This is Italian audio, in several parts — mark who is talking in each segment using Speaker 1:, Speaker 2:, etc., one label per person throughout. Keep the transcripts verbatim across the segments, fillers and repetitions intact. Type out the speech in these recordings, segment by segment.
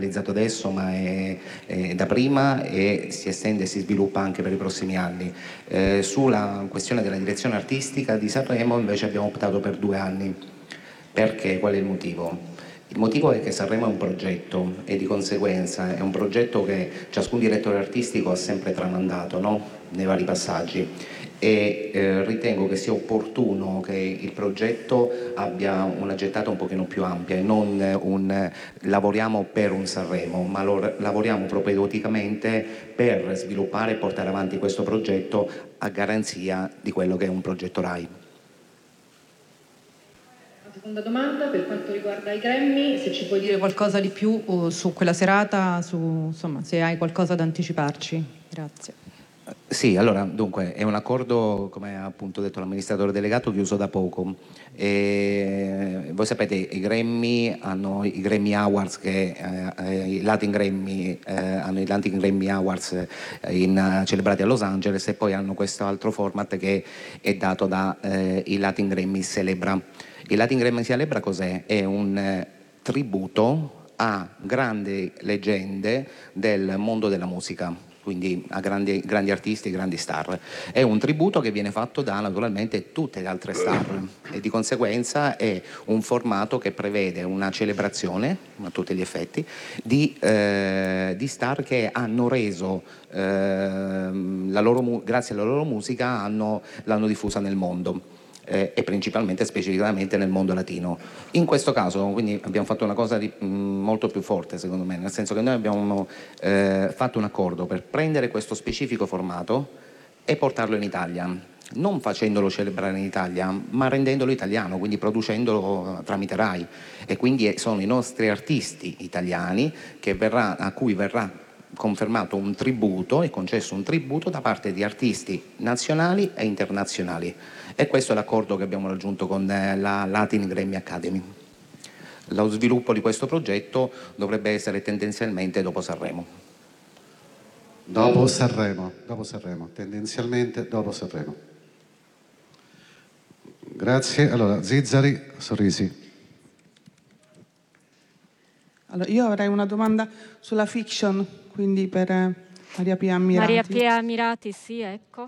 Speaker 1: realizzato adesso, ma è, è da prima e si estende e si sviluppa anche per i prossimi anni. Eh, sulla questione della direzione artistica di Sanremo invece abbiamo optato per due anni. Perché? Qual è il motivo? Il motivo è che Sanremo è un progetto e di conseguenza è un progetto che ciascun direttore artistico ha sempre tramandato, no? Nei vari passaggi, e eh, ritengo che sia opportuno che il progetto abbia una gettata un pochino più ampia e non un lavoriamo per un Sanremo, ma lo, lavoriamo propedeuticamente per sviluppare e portare avanti questo progetto a garanzia di quello che è un progetto RAI.
Speaker 2: Seconda domanda, per quanto riguarda i Grammy, se ci puoi dire qualcosa di più uh, su quella serata, su, insomma, se hai qualcosa da anticiparci. Grazie.
Speaker 1: Sì, allora, dunque, è un accordo, come ha appunto detto l'amministratore delegato, chiuso da poco. E voi sapete, i Grammy hanno i Grammy Awards, che eh, i Latin Grammy eh, hanno i Latin Grammy Awards in, uh, celebrati a Los Angeles, e poi hanno questo altro format che è dato da eh, i Latin Grammy Celebra. Il Latin Grammy Celebra cos'è? È un eh, tributo a grandi leggende del mondo della musica, quindi a grandi, grandi artisti, grandi star. È un tributo che viene fatto da naturalmente tutte le altre star e di conseguenza è un formato che prevede una celebrazione a tutti gli effetti di, eh, di star che hanno reso eh, la loro, grazie alla loro musica hanno, l'hanno diffusa nel mondo. Eh, e principalmente specificamente nel mondo latino. In questo caso quindi abbiamo fatto una cosa di, mh, molto più forte, secondo me, nel senso che noi abbiamo eh, fatto un accordo per prendere questo specifico formato e portarlo in Italia, non facendolo celebrare in Italia, ma rendendolo italiano, quindi producendolo tramite RAI, e quindi sono i nostri artisti italiani che verrà, a cui verrà confermato un tributo e concesso un tributo da parte di artisti nazionali e internazionali. E questo è l'accordo che abbiamo raggiunto con la Latin Grammy Academy. Lo sviluppo di questo progetto dovrebbe essere tendenzialmente dopo Sanremo.
Speaker 3: Dopo Sanremo, dopo Sanremo, tendenzialmente dopo Sanremo. Grazie. Allora, Zizzari, Sorrisi.
Speaker 4: Allora, io avrei una domanda sulla fiction, quindi per eh, Maria Pia Ammirati.
Speaker 5: Maria Pia Ammirati, sì, ecco.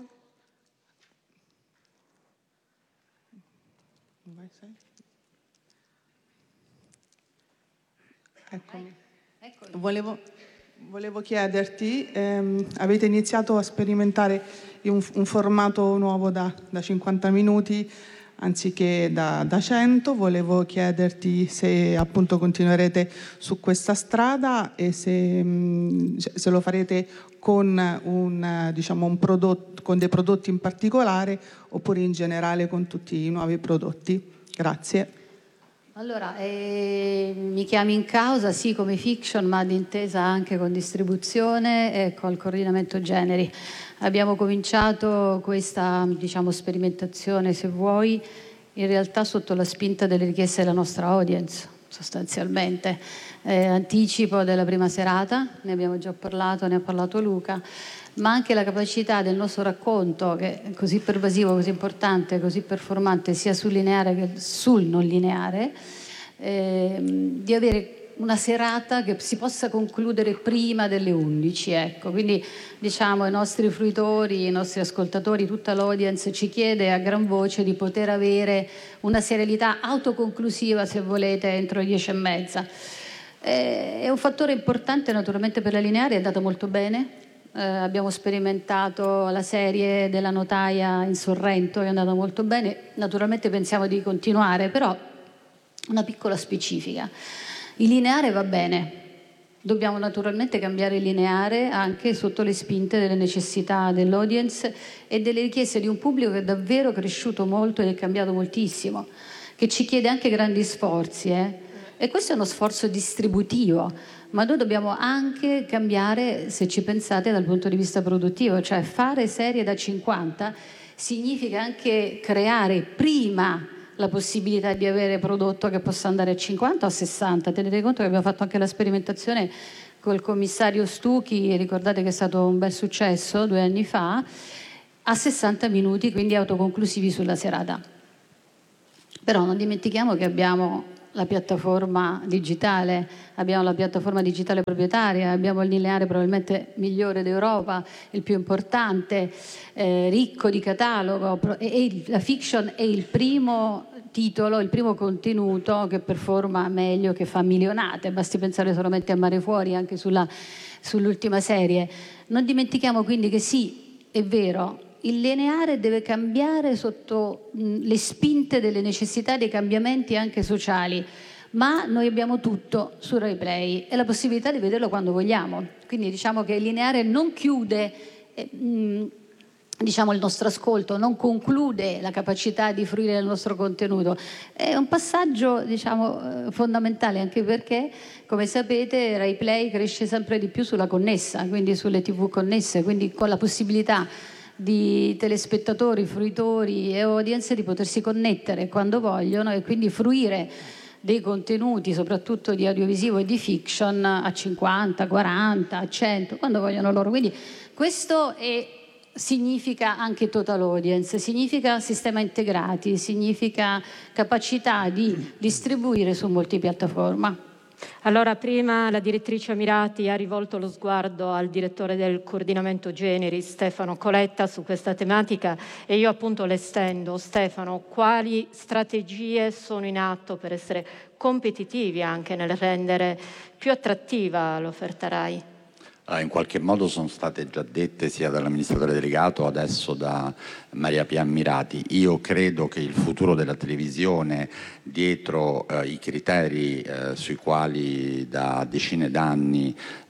Speaker 4: Eccomi. Volevo, volevo chiederti, ehm, avete iniziato a sperimentare un, un formato nuovo da, da cinquanta minuti anziché da, da cento, volevo chiederti se appunto continuerete su questa strada e se, mh, se lo farete con, un, diciamo, un prodotto, con dei prodotti in particolare oppure in generale con tutti i nuovi prodotti. Grazie.
Speaker 6: Allora, eh, mi chiami in causa, sì, come fiction, ma d'intesa anche con distribuzione e col coordinamento generi. Abbiamo cominciato questa, diciamo, sperimentazione, se vuoi, in realtà sotto la spinta delle richieste della nostra audience, sostanzialmente. Eh, anticipo della prima serata, ne abbiamo già parlato, ne ha parlato Luca, ma anche la capacità del nostro racconto, che è così pervasivo, così importante, così performante, sia sul lineare che sul non lineare, eh, di avere una serata che si possa concludere prima delle undici, ecco. Quindi diciamo i nostri fruitori, i nostri ascoltatori, tutta l'audience ci chiede a gran voce di poter avere una serialità autoconclusiva, se volete, entro le dieci e mezza. Eh, è un fattore importante naturalmente per la lineare, è andata molto bene. Eh, abbiamo sperimentato la serie della notaia in Sorrento, è andata molto bene. Naturalmente pensiamo di continuare, però una piccola specifica. Il lineare va bene, dobbiamo naturalmente cambiare il lineare anche sotto le spinte delle necessità dell'audience e delle richieste di un pubblico che è davvero cresciuto molto ed è cambiato moltissimo, che ci chiede anche grandi sforzi, eh? E questo è uno sforzo distributivo, ma noi dobbiamo anche cambiare, se ci pensate, dal punto di vista produttivo, cioè fare serie da cinquanta significa anche creare prima la possibilità di avere prodotto che possa andare a cinquanta o a sessanta. Tenete conto che abbiamo fatto anche la sperimentazione col commissario Stucchi, ricordate che è stato un bel successo due anni fa, a sessanta minuti, quindi autoconclusivi sulla serata. Però non dimentichiamo che abbiamo la piattaforma digitale, abbiamo la piattaforma digitale proprietaria, abbiamo il lineare probabilmente migliore d'Europa, il più importante, eh, ricco di catalogo, e, e la fiction è il primo titolo, il primo contenuto che performa meglio, che fa milionate, basti pensare solamente a Mare Fuori, anche sulla, sull'ultima serie. Non dimentichiamo quindi che sì, è vero, il lineare deve cambiare sotto mh, le spinte delle necessità dei cambiamenti anche sociali, ma noi abbiamo tutto su Rai Play e la possibilità di vederlo quando vogliamo. Quindi diciamo che il lineare non chiude eh, mh, diciamo il nostro ascolto, non conclude la capacità di fruire del nostro contenuto. È un passaggio diciamo fondamentale, anche perché come sapete Rai Play cresce sempre di più sulla connessa, quindi sulle tivù connesse, quindi con la possibilità di telespettatori, fruitori e audience di potersi connettere quando vogliono e quindi fruire dei contenuti, soprattutto di audiovisivo e di fiction, a cinquanta, quaranta, cento, quando vogliono loro. Quindi questo è, significa anche total audience, significa sistema integrati, significa capacità di distribuire su multipiattaforma.
Speaker 5: Allora, prima la direttrice Amirati ha rivolto lo sguardo al direttore del coordinamento generi, Stefano Coletta, su questa tematica, e io appunto le estendo. Stefano, quali strategie sono in atto per essere competitivi anche nel rendere più attrattiva l'offerta Rai?
Speaker 7: Ah, in qualche modo sono state già dette sia dall'amministratore delegato, adesso da Maria Pia Amirati. Io credo che il futuro della televisione, dietro eh, i criteri eh, sui quali da decine d'anni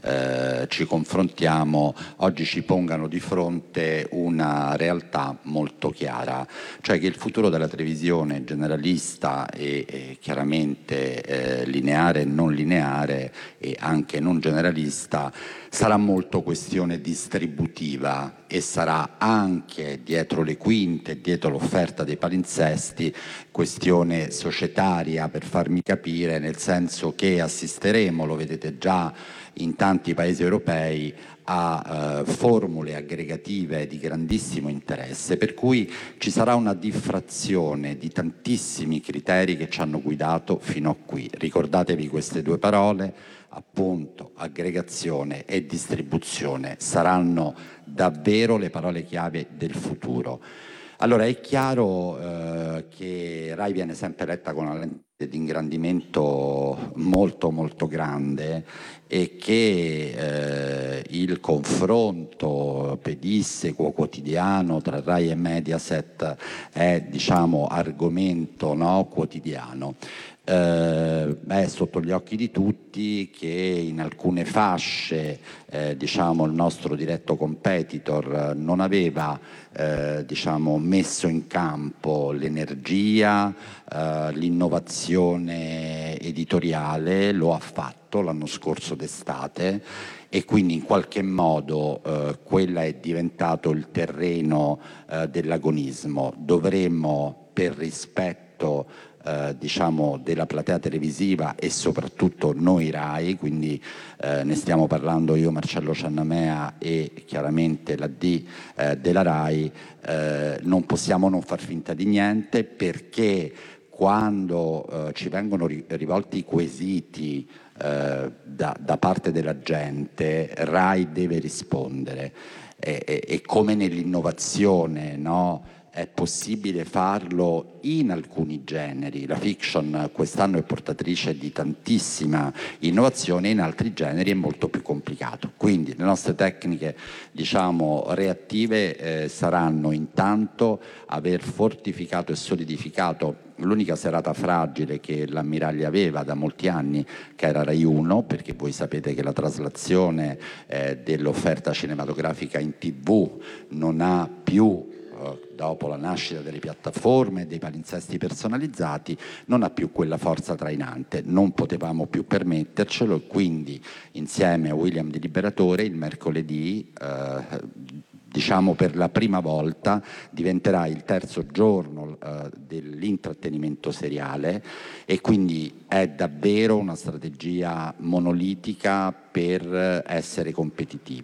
Speaker 7: eh, ci confrontiamo, oggi ci pongano di fronte una realtà molto chiara, cioè che il futuro della televisione generalista e, e chiaramente eh, lineare e non lineare e anche non generalista sarà molto questione distributiva e sarà anche dietro le quinte, dietro l'offerta dei palinsesti, questione societaria, per farmi capire, nel senso che assisteremo, lo vedete già in tanti paesi europei, a eh, formule aggregative di grandissimo interesse, per cui ci sarà una diffrazione di tantissimi criteri che ci hanno guidato fino a qui. Ricordatevi queste due parole, appunto aggregazione e distribuzione saranno davvero le parole chiave del futuro. Allora è chiaro eh, che Rai viene sempre letta con una lente di ingrandimento molto molto grande e che eh, il confronto pedissequo quotidiano tra Rai e Mediaset è diciamo argomento no, quotidiano. Eh, è sotto gli occhi di tutti che in alcune fasce eh, diciamo il nostro diretto competitor non aveva eh, diciamo messo in campo l'energia, eh, l'innovazione editoriale, lo ha fatto l'anno scorso d'estate e quindi in qualche modo eh, quella è diventato il terreno eh, dell'agonismo. Dovremmo, per rispetto Eh, diciamo della platea televisiva e soprattutto noi Rai, quindi eh, ne stiamo parlando io, Marcello Ciannamea e chiaramente la D eh, della Rai, eh, non possiamo non far finta di niente, perché quando eh, ci vengono ri- rivolti i quesiti eh, da, da parte della gente, Rai deve rispondere e, e, e come nell'innovazione, no? È possibile farlo in alcuni generi. La fiction quest'anno è portatrice di tantissima innovazione, in altri generi è molto più complicato. Quindi le nostre tecniche, diciamo, reattive eh, saranno intanto aver fortificato e solidificato l'unica serata fragile che l'Ammiraglia aveva da molti anni, che era Rai uno, perché voi sapete che la traslazione eh, dell'offerta cinematografica in tivù non ha più, dopo la nascita delle piattaforme e dei palinsesti personalizzati, non ha più quella forza trainante, non potevamo più permettercelo e quindi insieme a William Di Liberatore il mercoledì eh, diciamo per la prima volta diventerà il terzo giorno eh, dell'intrattenimento seriale e quindi è davvero una strategia monolitica per essere competitivi.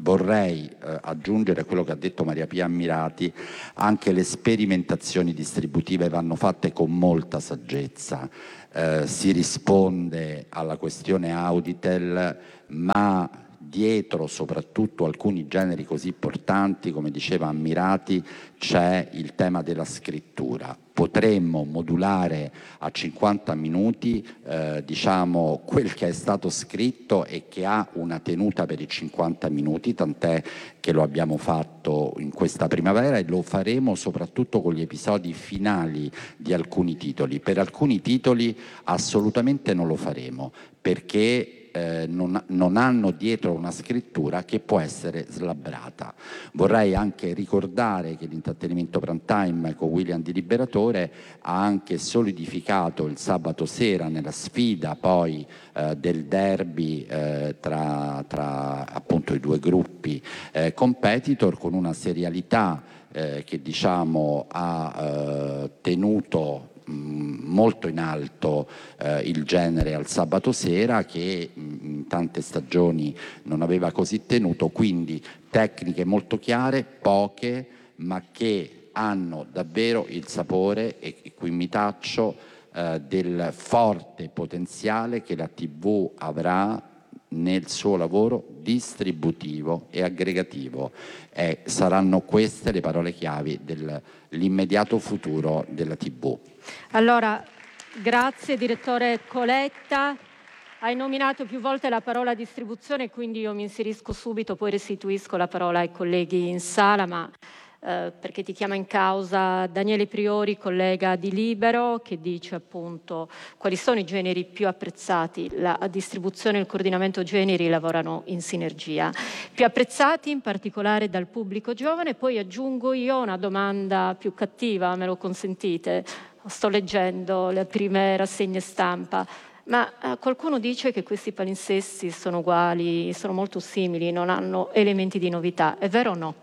Speaker 7: vorrei eh, aggiungere a quello che ha detto Maria Pia Ammirati, anche le sperimentazioni distributive vanno fatte con molta saggezza. Eh, si risponde alla questione Auditel, ma dietro soprattutto alcuni generi così importanti, come diceva Ammirati, c'è il tema della scrittura. Potremmo modulare a cinquanta minuti eh, diciamo quel che è stato scritto e che ha una tenuta per i cinquanta minuti, tant'è che lo abbiamo fatto in questa primavera e lo faremo soprattutto con gli episodi finali di alcuni titoli. Per alcuni titoli assolutamente non lo faremo, perché Eh, non, non hanno dietro una scrittura che può essere slabbrata. Vorrei anche ricordare che l'intrattenimento prime time con William di Liberatore ha anche solidificato il sabato sera nella sfida poi eh, del derby eh, tra, tra appunto i due gruppi eh, competitor, con una serialità eh, che diciamo ha eh, tenuto molto in alto eh, il genere al sabato sera, che in tante stagioni non aveva così tenuto, quindi tecniche molto chiare, poche, ma che hanno davvero il sapore, e qui mi taccio, eh, del forte potenziale che la tivù avrà nel suo lavoro distributivo e aggregativo. E saranno queste le parole chiavi dell'immediato futuro della tivù.
Speaker 5: Allora, grazie direttore Coletta. Hai nominato più volte la parola distribuzione, quindi io mi inserisco subito, poi restituisco la parola ai colleghi in sala, ma eh, perché ti chiama in causa Daniele Priori, collega di Libero, che dice appunto quali sono i generi più apprezzati. La distribuzione e il coordinamento generi lavorano in sinergia. Più apprezzati in particolare dal pubblico giovane. Poi aggiungo io una domanda più cattiva, me lo consentite? Sto leggendo le prime rassegne stampa, ma eh, qualcuno dice che questi palinsesti sono uguali, sono molto simili, non hanno elementi di novità. È vero o no?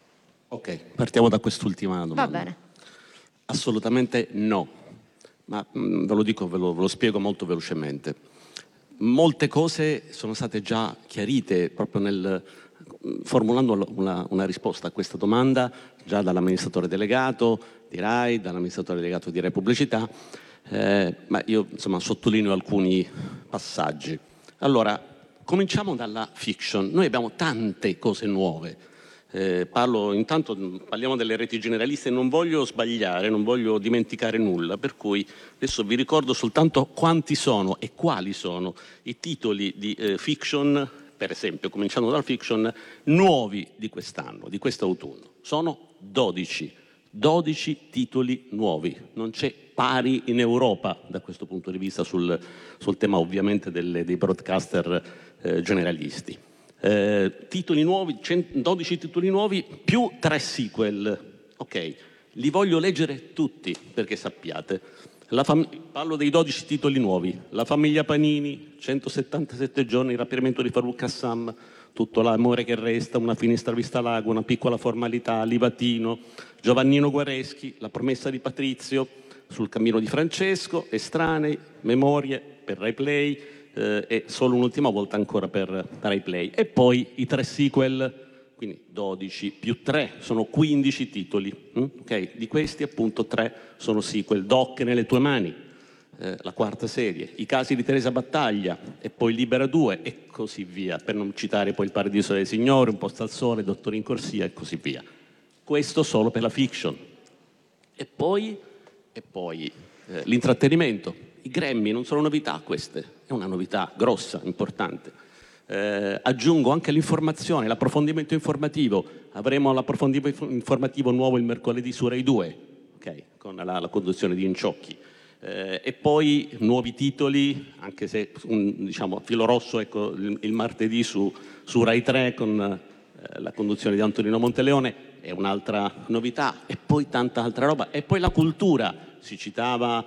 Speaker 8: Ok, partiamo da quest'ultima domanda.
Speaker 5: Va bene.
Speaker 8: Assolutamente no, ma mh, ve lo dico, ve lo, ve lo spiego molto velocemente. Molte cose sono state già chiarite proprio nel formulando una, una risposta a questa domanda già dall'amministratore delegato di RAI, dall'amministratore delegato di Repubblicità, eh, ma io insomma sottolineo alcuni passaggi. Allora, cominciamo dalla fiction. Noi abbiamo tante cose nuove. Eh, parlo, intanto parliamo delle reti generaliste, non voglio sbagliare, non voglio dimenticare nulla, per cui adesso vi ricordo soltanto quanti sono e quali sono i titoli di eh, fiction, per esempio, cominciando dal fiction, nuovi di quest'anno, di quest'autunno. Sono dodici. dodici titoli nuovi. Non c'è pari in Europa da questo punto di vista sul, sul tema ovviamente delle, dei broadcaster eh, generalisti. Eh, titoli nuovi, dodici titoli nuovi più tre sequel. Ok, li voglio leggere tutti perché sappiate. La fam- parlo dei dodici titoli nuovi. La famiglia Panini, centosettantasette giorni, il rapimento di Farruc Kassam, Tutto l'amore che resta, Una finestra vista lago, Una piccola formalità, Livatino, Giovannino Guareschi, La promessa di Patrizio, Sul cammino di Francesco, Estranei, Memorie per Rai Play eh, e solo un'ultima volta ancora per Rai Play. E poi i tre sequel, quindi dodici più tre, sono quindici titoli. Mm? Okay? Di questi appunto tre sono sequel. Doc nelle tue mani, eh, la quarta serie, I casi di Teresa Battaglia e poi Libera due e così via, per non citare poi Il paradiso delle signore, Un posto al sole, Dottor in corsia e così via. Questo solo per la fiction. E poi, e poi eh, l'intrattenimento. I Grammy non sono novità queste, è una novità grossa, importante. Eh, aggiungo anche l'informazione, l'approfondimento informativo. Avremo l'approfondimento informativo nuovo il mercoledì su Rai due, okay, con la, la conduzione di Inciocchi. Eh, e poi nuovi titoli, anche se un, diciamo filo rosso, ecco, il, il martedì su, su Rai tre con eh, la conduzione di Antonino Monteleone è un'altra novità, e poi tanta altra roba. E poi la cultura, si citava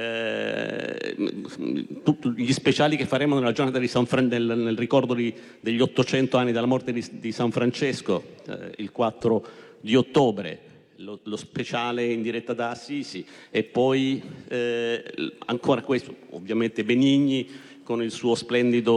Speaker 8: eh, tutti gli speciali che faremo nella giornata di San Fran- nel, nel ricordo di, degli ottocento anni della morte di, di San Francesco, eh, il quattro di ottobre, lo, lo speciale in diretta da Assisi, e poi eh, ancora questo, ovviamente Benigni con il suo splendido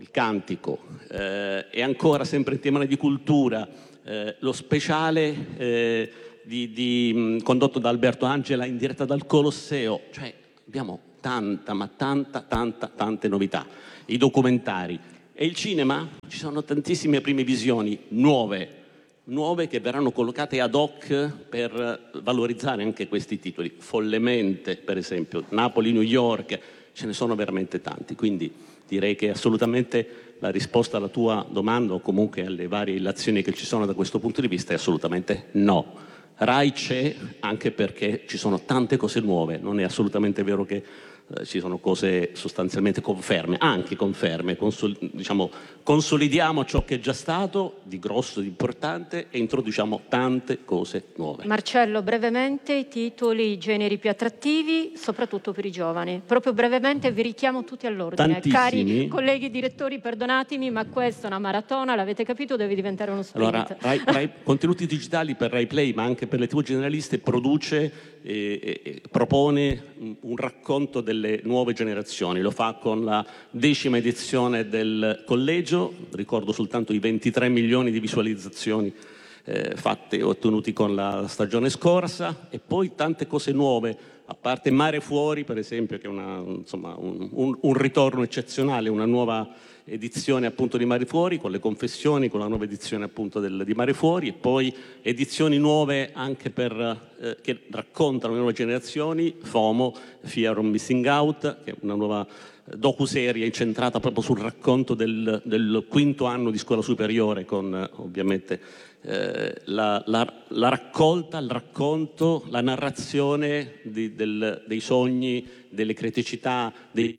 Speaker 8: il cantico, eh, e ancora sempre in tema di cultura, eh, lo speciale eh, di, di, mh, condotto da Alberto Angela in diretta dal Colosseo, cioè abbiamo tanta, ma tanta, tanta, tante novità. I documentari e il cinema, ci sono tantissime prime visioni nuove, nuove che verranno collocate ad hoc per valorizzare anche questi titoli. Follemente, per esempio, Napoli-New York, ce ne sono veramente tanti, quindi direi che assolutamente la risposta alla tua domanda o comunque alle varie illazioni che ci sono da questo punto di vista è assolutamente no. Rai c'è anche perché ci sono tante cose nuove, non è assolutamente vero che eh, ci sono cose sostanzialmente conferme, anche conferme, consol- diciamo, consolidiamo ciò che è già stato di grosso, di importante e introduciamo tante cose nuove.
Speaker 5: Marcello, brevemente i titoli, i generi più attrattivi, soprattutto per i giovani. Proprio brevemente vi richiamo tutti all'ordine.
Speaker 8: Tantissimi.
Speaker 5: Cari colleghi direttori, perdonatemi, ma questa è una maratona, l'avete capito, deve diventare uno sprint.
Speaker 8: Allora, Rai, Rai, contenuti digitali per Rai Play, ma anche per le tivù generaliste, produce e, e propone un racconto delle nuove generazioni. Lo fa con la decima edizione del collegio. Ricordo soltanto i ventitré milioni di visualizzazioni eh, fatte e ottenuti con la stagione scorsa, e poi tante cose nuove, a parte Mare Fuori, per esempio, che è una, insomma, un, un, un ritorno eccezionale, una nuova edizione appunto di Mare Fuori, con le confessioni, con la nuova edizione appunto del, di Mare Fuori, e poi edizioni nuove anche per, eh, che raccontano le nuove generazioni, FOMO, Fear of Missing Out, che è una nuova docuserie incentrata proprio sul racconto del, del quinto anno di scuola superiore, con eh, ovviamente eh, la, la, la raccolta, il racconto, la narrazione di, del, dei sogni, delle criticità, dei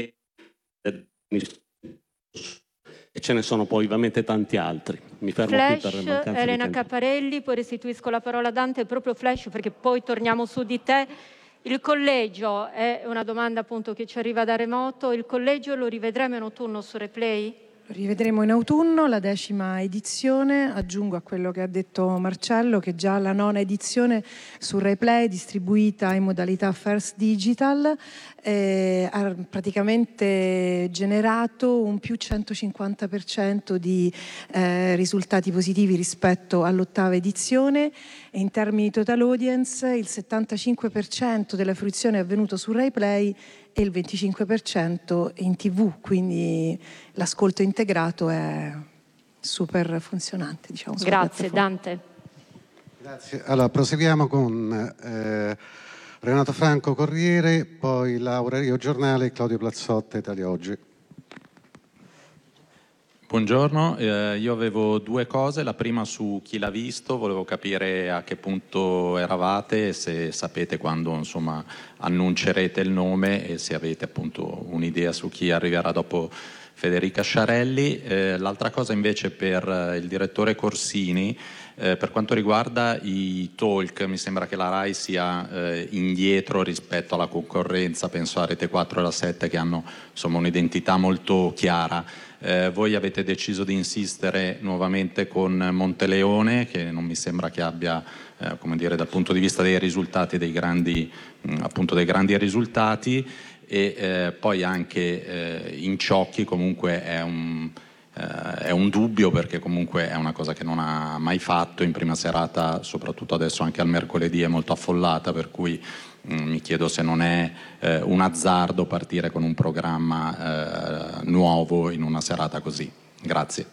Speaker 8: e ce ne sono poi ovviamente tanti altri. Mi fermo
Speaker 5: Flash,
Speaker 8: qui per mancanza
Speaker 5: Elena
Speaker 8: di tempo.
Speaker 5: Caparelli, poi restituisco la parola a Dante, proprio Flash perché poi torniamo su di te. Il collegio è una domanda appunto che ci arriva da remoto, il collegio lo rivedremo in autunno su Replay?
Speaker 9: Lo rivedremo in autunno, la decima edizione. Aggiungo a quello che ha detto Marcello che già la nona edizione su Replay, distribuita in modalità First Digital, eh, ha praticamente generato un più centocinquanta per cento di eh, risultati positivi rispetto all'ottava edizione, e in termini di total audience il settantacinque per cento della fruizione è avvenuto su Replay e il venticinque per cento in tivù, quindi l'ascolto integrato è super funzionante. Diciamo,
Speaker 5: Grazie, Dante.
Speaker 3: Grazie. Allora, proseguiamo con eh, Renato Franco, Corriere, poi Laura Rio, Giornale, Claudio Plazzotta, Italia Oggi.
Speaker 10: Buongiorno, eh, io avevo due cose. La prima su Chi l'ha visto, volevo capire a che punto eravate e se sapete quando insomma annuncerete il nome e se avete appunto un'idea su chi arriverà dopo Federica Sciarelli. Eh, l'altra cosa invece per il direttore Corsini, eh, per quanto riguarda i talk, mi sembra che la RAI sia eh, indietro rispetto alla concorrenza, penso a Rete quattro e la sette che hanno insomma un'identità molto chiara. Eh, voi avete deciso di insistere nuovamente con Monteleone, che non mi sembra che abbia, eh, come dire, dal punto di vista dei risultati, dei grandi, mh, appunto dei grandi risultati, e eh, poi anche eh, Inciocchi comunque è un, eh, è un dubbio, perché comunque è una cosa che non ha mai fatto in prima serata, soprattutto adesso anche al mercoledì è molto affollata, per cui mi chiedo se non è eh, un azzardo partire con un programma eh, nuovo in una serata così. Grazie.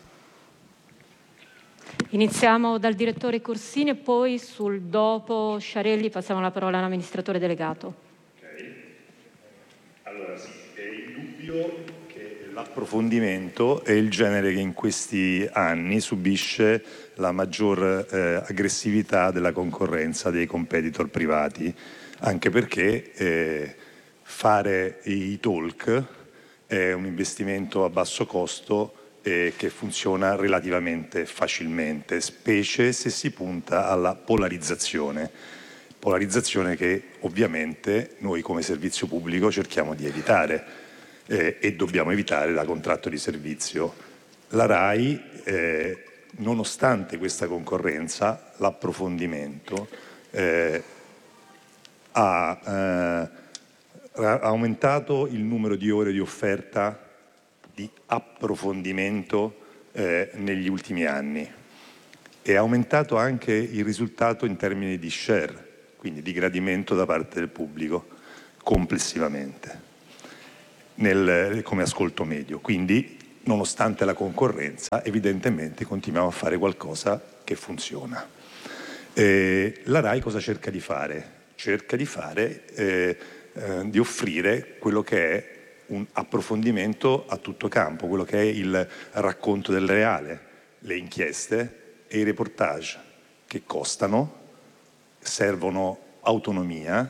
Speaker 5: Iniziamo dal direttore Corsini e poi sul dopo Sciarelli passiamo la parola all'amministratore delegato.
Speaker 11: Okay. Allora sì, è indubbio che l'approfondimento è il genere che in questi anni subisce la maggior eh, aggressività della concorrenza dei competitor privati, anche perché eh, fare i talk è un investimento a basso costo e che funziona relativamente facilmente, specie se si punta alla polarizzazione, polarizzazione che ovviamente noi come servizio pubblico cerchiamo di evitare eh, e dobbiamo evitare da contratto di servizio. La RAI, eh, nonostante questa concorrenza, l'approfondimento eh, ha eh, aumentato il numero di ore di offerta di approfondimento eh, negli ultimi anni. È aumentato anche il risultato in termini di share, quindi di gradimento da parte del pubblico complessivamente, nel, come ascolto medio. Quindi, nonostante la concorrenza, evidentemente continuiamo a fare qualcosa che funziona. Eh, la RAI cosa cerca di fare? Cerca di fare, eh, eh, di offrire quello che è un approfondimento a tutto campo, quello che è il racconto del reale, le inchieste e i reportage che costano, servono autonomia,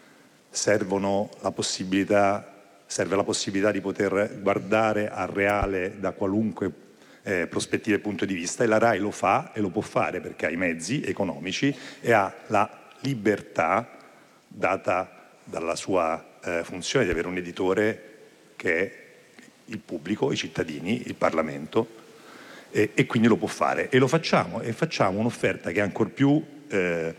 Speaker 11: servono la possibilità, serve la possibilità di poter guardare al reale da qualunque eh, prospettiva e punto di vista, e la RAI lo fa e lo può fare perché ha i mezzi economici e ha la libertà data dalla sua eh, funzione di avere un editore che è il pubblico, i cittadini, il Parlamento, e, e quindi lo può fare. E lo facciamo, e facciamo un'offerta che è ancor più eh,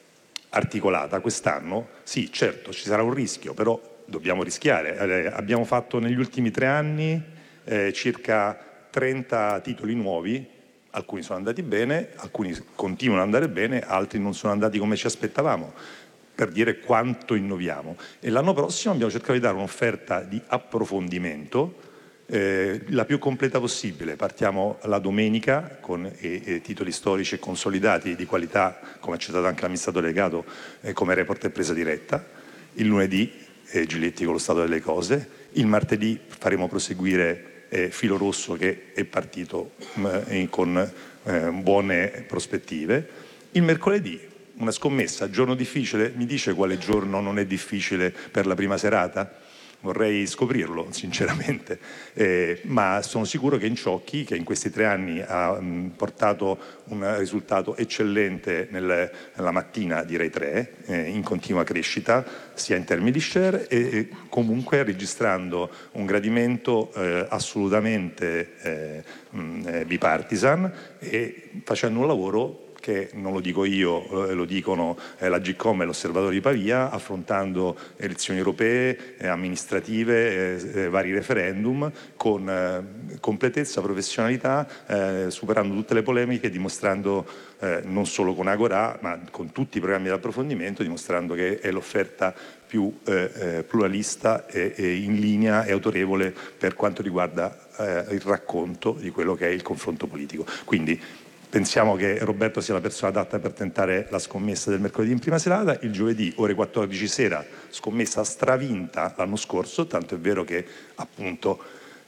Speaker 11: articolata quest'anno. Sì, certo, ci sarà un rischio, però dobbiamo rischiare. Eh, abbiamo fatto negli ultimi tre anni eh, circa trenta titoli nuovi, alcuni sono andati bene, alcuni continuano ad andare bene, altri non sono andati come ci aspettavamo, per dire quanto innoviamo. E l'anno prossimo abbiamo cercato di dare un'offerta di approfondimento eh, la più completa possibile. Partiamo la domenica con eh, eh, titoli storici e consolidati di qualità, come ha citato anche l'amministratore delegato, eh, come report e presa diretta. Il lunedì eh, Giletti con lo stato delle cose. Il martedì faremo proseguire eh, Filo Rosso, che è partito eh, con eh, buone prospettive. Il mercoledì una scommessa, giorno difficile. Mi dice quale giorno non è difficile per la prima serata? Vorrei scoprirlo sinceramente, eh, ma sono sicuro che Inciocchi, che in questi tre anni ha mh, portato un risultato eccellente nel, nella mattina di Rai tre, eh, in continua crescita sia in termini di share e, e comunque registrando un gradimento eh, assolutamente eh, mh, bipartisan e facendo un lavoro che non lo dico io, lo dicono eh, la G COM e l'Osservatorio di Pavia, affrontando elezioni europee, eh, amministrative, eh, eh, vari referendum, con eh, completezza, professionalità, eh, superando tutte le polemiche, dimostrando eh, non solo con Agorà, ma con tutti i programmi di approfondimento, dimostrando che è l'offerta più eh, eh, pluralista e, e in linea e autorevole per quanto riguarda eh, il racconto di quello che è il confronto politico. Quindi, pensiamo che Roberto sia la persona adatta per tentare la scommessa del mercoledì in prima serata. Il giovedì, ore quattordici sera, scommessa stravinta l'anno scorso, tanto è vero che appunto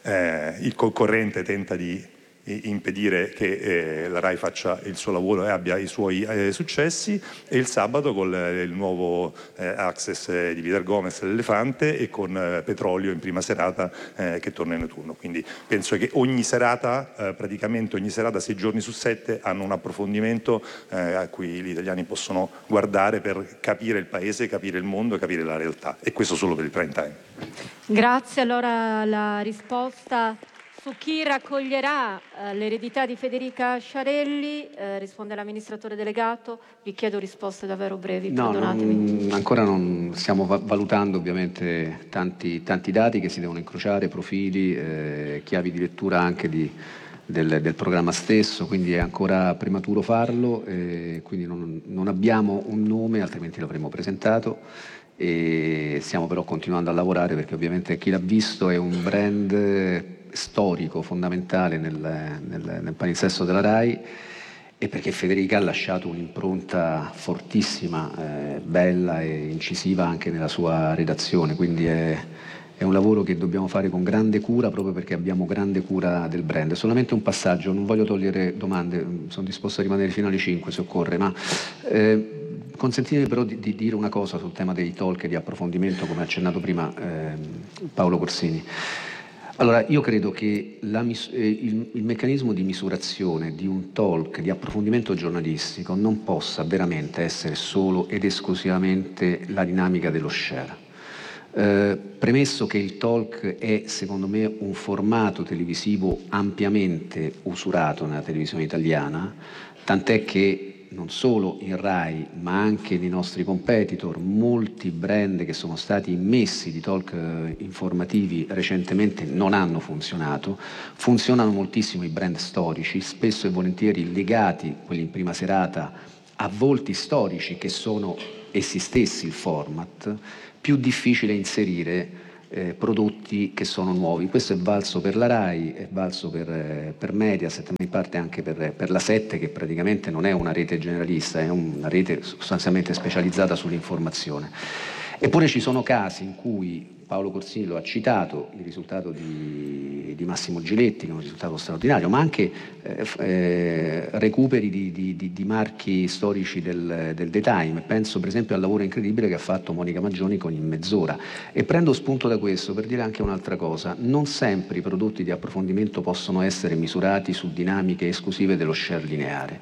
Speaker 11: eh, il concorrente tenta di impedire che eh, la RAI faccia il suo lavoro e abbia i suoi eh, successi, e il sabato con eh, il nuovo eh, Access eh, di Peter Gomez, l'Elefante, e con eh, Petrolio in prima serata eh, che torna in turno. Quindi penso che ogni serata, eh, praticamente ogni serata, sei giorni su sette, hanno un approfondimento eh, a cui gli italiani possono guardare per capire il paese, capire il mondo, capire la realtà, e questo solo per il prime time.
Speaker 5: Grazie. Allora la risposta su chi raccoglierà eh, l'eredità di Federica Sciarelli eh, risponde l'amministratore delegato. Vi chiedo risposte davvero brevi,
Speaker 12: no,
Speaker 5: perdonatemi.
Speaker 12: Non, ancora non stiamo valutando ovviamente tanti, tanti dati che si devono incrociare, profili, eh, chiavi di lettura anche di, del, del programma stesso, quindi è ancora prematuro farlo, eh, quindi non, non abbiamo un nome, altrimenti l'avremmo presentato. E stiamo però continuando a lavorare, perché ovviamente chi l'ha visto è un brand storico fondamentale nel, nel, nel palinsesto della RAI, e perché Federica ha lasciato un'impronta fortissima, eh, bella e incisiva anche nella sua redazione, quindi è, è un lavoro che dobbiamo fare con grande cura, proprio perché abbiamo grande cura del brand. Solamente un passaggio, non voglio togliere domande, sono disposto a rimanere fino alle cinque se occorre, ma eh, consentitemi però di, di dire una cosa sul tema dei talk e di approfondimento, come ha accennato prima eh, Paolo Corsini. Allora, io credo che la, il, il meccanismo di misurazione di un talk, di approfondimento giornalistico, non possa veramente essere solo ed esclusivamente la dinamica dello share. Eh, premesso che il talk è, secondo me, un formato televisivo ampiamente usurato nella televisione italiana, tant'è che non solo in Rai ma anche nei nostri competitor molti brand che sono stati immessi di talk informativi recentemente non hanno funzionato. Funzionano moltissimo i brand storici, spesso e volentieri legati, quelli in prima serata, a volti storici che sono essi stessi il format. Più difficile inserire Eh, prodotti che sono nuovi. Questo è valso per la Rai, è valso per, eh, per Mediaset, ma in parte anche per, per la sette, che praticamente non è una rete generalista, è una rete sostanzialmente specializzata sull'informazione. Eppure ci sono casi in cui, Paolo Corsini lo ha citato, il risultato di, di Massimo Giletti, che è un risultato straordinario, ma anche eh, eh, recuperi di, di, di, di marchi storici del, del daytime. Penso per esempio al lavoro incredibile che ha fatto Monica Maggioni con In Mezz'ora. E prendo spunto da questo per dire anche un'altra cosa: non sempre i prodotti di approfondimento possono essere misurati su dinamiche esclusive dello share lineare.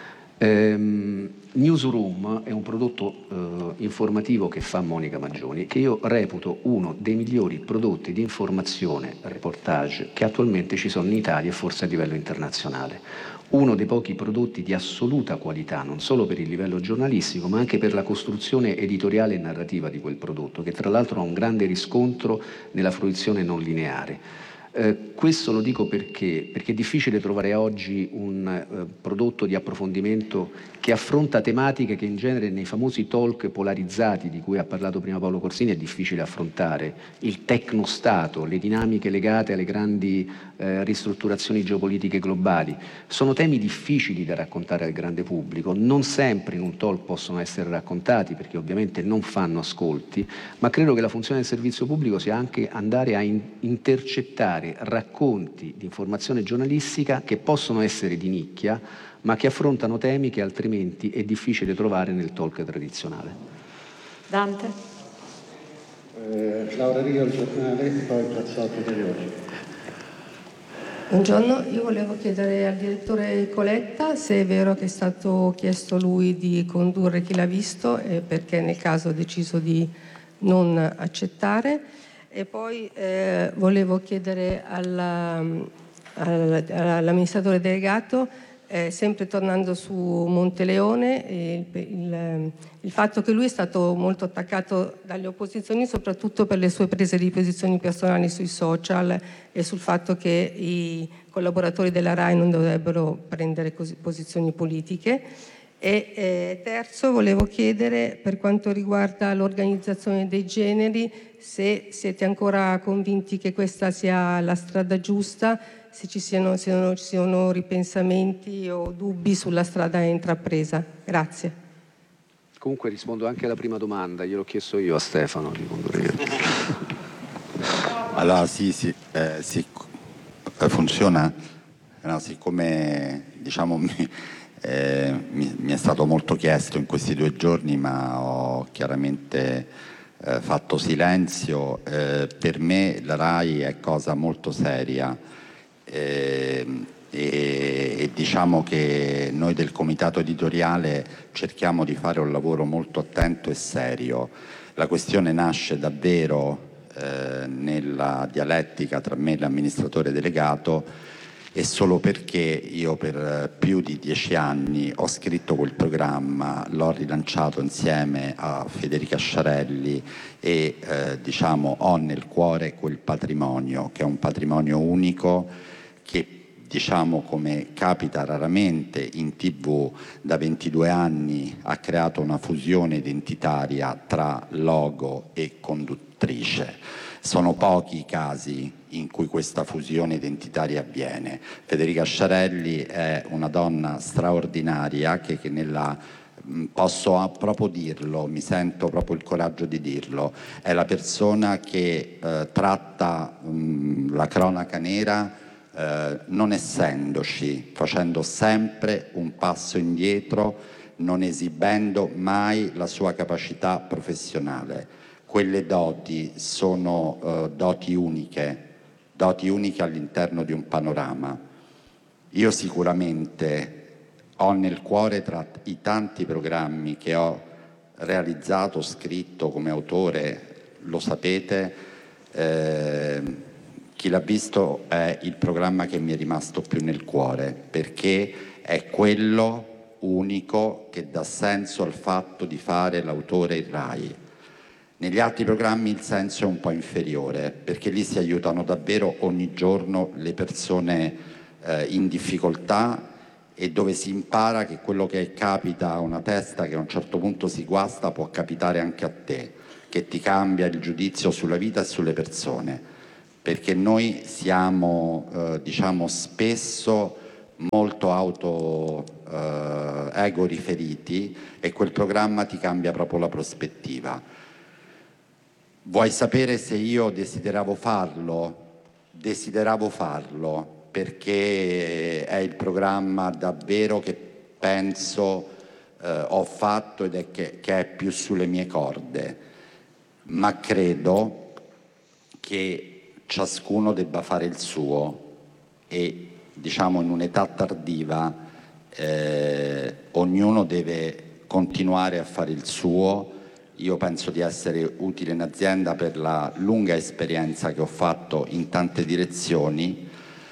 Speaker 12: Ehm, Newsroom è un prodotto eh, informativo che fa Monica Maggioni, che io reputo uno dei migliori prodotti di informazione, reportage, che attualmente ci sono in Italia e forse a livello internazionale. Uno dei pochi prodotti di assoluta qualità, non solo per il livello giornalistico, ma anche per la costruzione editoriale e narrativa di quel prodotto, che tra l'altro ha un grande riscontro nella fruizione non lineare. Eh, questo lo dico perché, perché è difficile trovare oggi un eh, prodotto di approfondimento che affronta tematiche che in genere nei famosi talk polarizzati di cui ha parlato prima Paolo Corsini è difficile affrontare: il tecnostato, le dinamiche legate alle grandi eh, ristrutturazioni geopolitiche globali. Sono temi difficili da raccontare al grande pubblico, non sempre in un talk possono essere raccontati perché ovviamente non fanno ascolti, ma credo che la funzione del servizio pubblico sia anche andare a in- intercettare racconti di informazione giornalistica che possono essere di nicchia ma che affrontano temi che altrimenti è difficile trovare nel talk tradizionale.
Speaker 5: Dante?
Speaker 3: Eh, Laura Rio, il giornale, poi Plazzotto degli oggi.
Speaker 13: Buongiorno, io volevo chiedere al direttore Coletta se è vero che è stato chiesto lui di condurre Chi l'ha visto e perché nel caso ha deciso di non accettare. E poi eh, volevo chiedere alla, alla, all'amministratore delegato, eh, sempre tornando su Monteleone, il, il, il fatto che lui è stato molto attaccato dalle opposizioni soprattutto per le sue prese di posizioni personali sui social e sul fatto che i collaboratori della Rai non dovrebbero prendere così, posizioni politiche. E eh, terzo, volevo chiedere per quanto riguarda l'organizzazione dei generi se siete ancora convinti che questa sia la strada giusta, se ci siano, se non ci siano ripensamenti o dubbi sulla strada intrapresa. Grazie.
Speaker 12: Comunque rispondo anche alla prima domanda, gliel'ho chiesto io a Stefano di condurre io.
Speaker 7: Allora sì, sì, eh, sì funziona, no, siccome diciamo mi, eh, mi, mi è stato molto chiesto in questi due giorni, ma ho chiaramente eh, fatto silenzio. Eh, per me la Rai è cosa molto seria. Eh, e, e diciamo che noi del comitato editoriale cerchiamo di fare un lavoro molto attento e serio. La questione nasce davvero eh, nella dialettica tra me e l'amministratore delegato, e solo perché io per più di dieci anni ho scritto quel programma, l'ho rilanciato insieme a Federica Sciarelli e eh, diciamo ho nel cuore quel patrimonio che è un patrimonio unico che, diciamo, come capita raramente in tivù, da ventidue anni ha creato una fusione identitaria tra logo e conduttrice. Sono pochi i casi in cui questa fusione identitaria avviene. Federica Sciarelli è una donna straordinaria che, che nella posso proprio dirlo, mi sento proprio il coraggio di dirlo, è la persona che eh, tratta mh, la cronaca nera Eh, non essendoci, facendo sempre un passo indietro, non esibendo mai la sua capacità professionale. Quelle doti sono eh, doti uniche, doti uniche all'interno di un panorama. Io sicuramente ho nel cuore, tra i tanti programmi che ho realizzato, scritto come autore, lo sapete, eh, Chi l'ha visto è il programma che mi è rimasto più nel cuore, perché è quello unico che dà senso al fatto di fare l'autore in Rai. Negli altri programmi il senso è un po' inferiore, perché lì si aiutano davvero ogni giorno le persone eh, in difficoltà, e dove si impara che quello che capita a una testa che a un certo punto si guasta può capitare anche a te, che ti cambia il giudizio sulla vita e sulle persone, perché noi siamo eh, diciamo spesso molto auto eh, ego riferiti, e quel programma ti cambia proprio la prospettiva. Vuoi sapere se io desideravo farlo? Desideravo farlo perché è il programma davvero che penso eh, ho fatto ed è che, che è più sulle mie corde, ma credo che ciascuno debba fare il suo, e diciamo in un'età tardiva eh, ognuno deve continuare a fare il suo. Io penso di essere utile in azienda per la lunga esperienza che ho fatto in tante direzioni.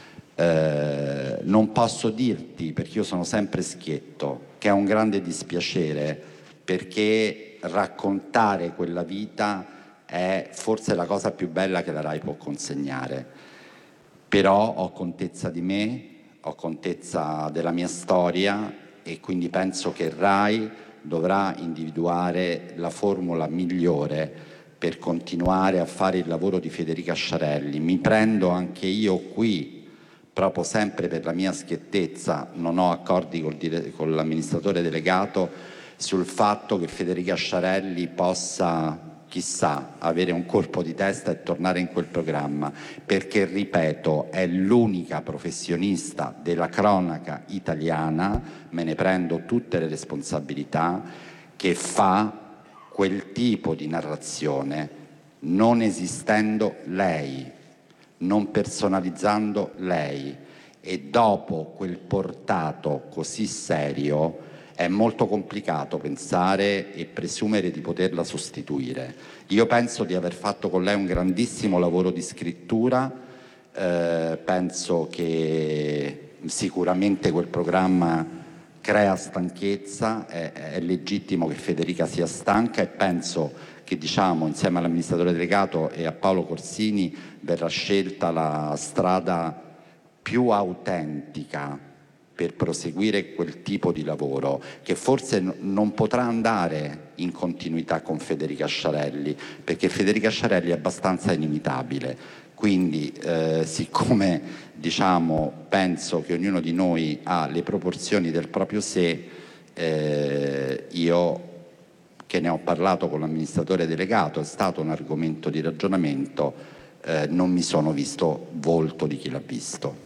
Speaker 7: Eh, non posso dirti, perché io sono sempre schietto, che è un grande dispiacere, perché raccontare quella vita è forse la cosa più bella che la Rai può consegnare. Però ho contezza di me, ho contezza della mia storia, e quindi penso che Rai dovrà individuare la formula migliore per continuare a fare il lavoro di Federica Sciarelli. Mi prendo anche io qui, proprio sempre per la mia schiettezza, non ho accordi col dire- con l'amministratore delegato sul fatto che Federica Sciarelli possa, chissà, avere un colpo di testa e tornare in quel programma, perché, ripeto, è l'unica professionista della cronaca italiana, me ne prendo tutte le responsabilità, che fa quel tipo di narrazione non esistendo lei, non personalizzando lei, e dopo quel portato così serio è molto complicato pensare e presumere di poterla sostituire. Io penso di aver fatto con lei un grandissimo lavoro di scrittura, eh, penso che sicuramente quel programma crea stanchezza, è, è legittimo che Federica sia stanca, e penso che, diciamo, insieme all'amministratore delegato e a Paolo Corsini verrà scelta la strada più autentica per proseguire quel tipo di lavoro, che forse n- non potrà andare in continuità con Federica Sciarelli, perché Federica Sciarelli è abbastanza inimitabile. Quindi eh, siccome diciamo, penso che ognuno di noi ha le proporzioni del proprio sé, eh, io, che ne ho parlato con l'amministratore delegato, è stato un argomento di ragionamento, eh, non mi sono visto volto di chi l'ha visto.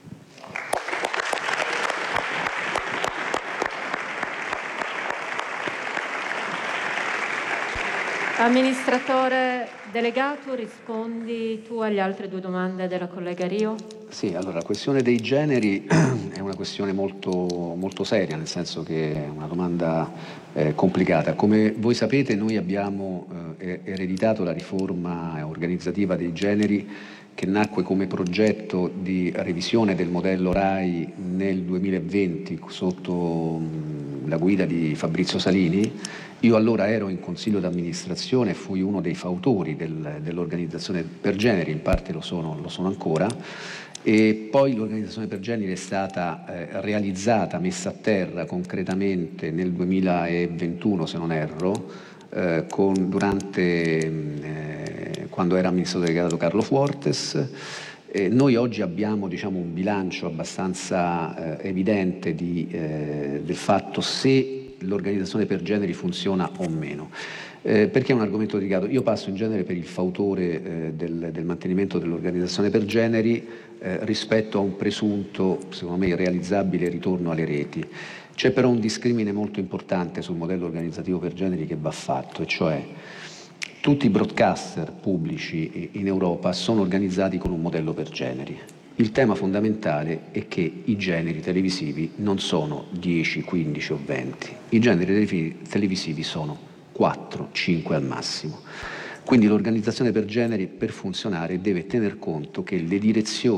Speaker 5: Amministratore delegato, rispondi tu alle altre due domande della collega Rio?
Speaker 12: Sì, allora la questione dei generi è una questione molto, molto seria, nel senso che è una domanda eh, complicata. Come voi sapete, noi abbiamo eh, ereditato la riforma organizzativa dei generi, che nacque come progetto di revisione del modello RAI nel duemilaventi sotto mh, la guida di Fabrizio Salini. Io allora ero in consiglio d'amministrazione e fui uno dei fautori del, dell'organizzazione per generi, in parte lo sono, lo sono ancora, e poi l'organizzazione per generi è stata eh, realizzata, messa a terra concretamente nel duemilaventuno, se non erro, eh, con, durante, eh, quando era amministratore delegato Carlo Fuortes. Eh, noi oggi abbiamo, diciamo, un bilancio abbastanza eh, evidente di, eh, del fatto se l'organizzazione per generi funziona o meno. Eh, perché è un argomento delicato? Io passo in genere per il fautore eh, del, del mantenimento dell'organizzazione per generi eh, rispetto a un presunto, secondo me irrealizzabile, ritorno alle reti. C'è però un discrimine molto importante sul modello organizzativo per generi che va fatto, e cioè tutti i broadcaster pubblici in Europa sono organizzati con un modello per generi. Il tema fondamentale è che i generi televisivi non sono dieci, quindici o venti. I generi televisivi sono quattro, cinque al massimo. Quindi l'organizzazione per generi, per funzionare, deve tener conto che le direzioni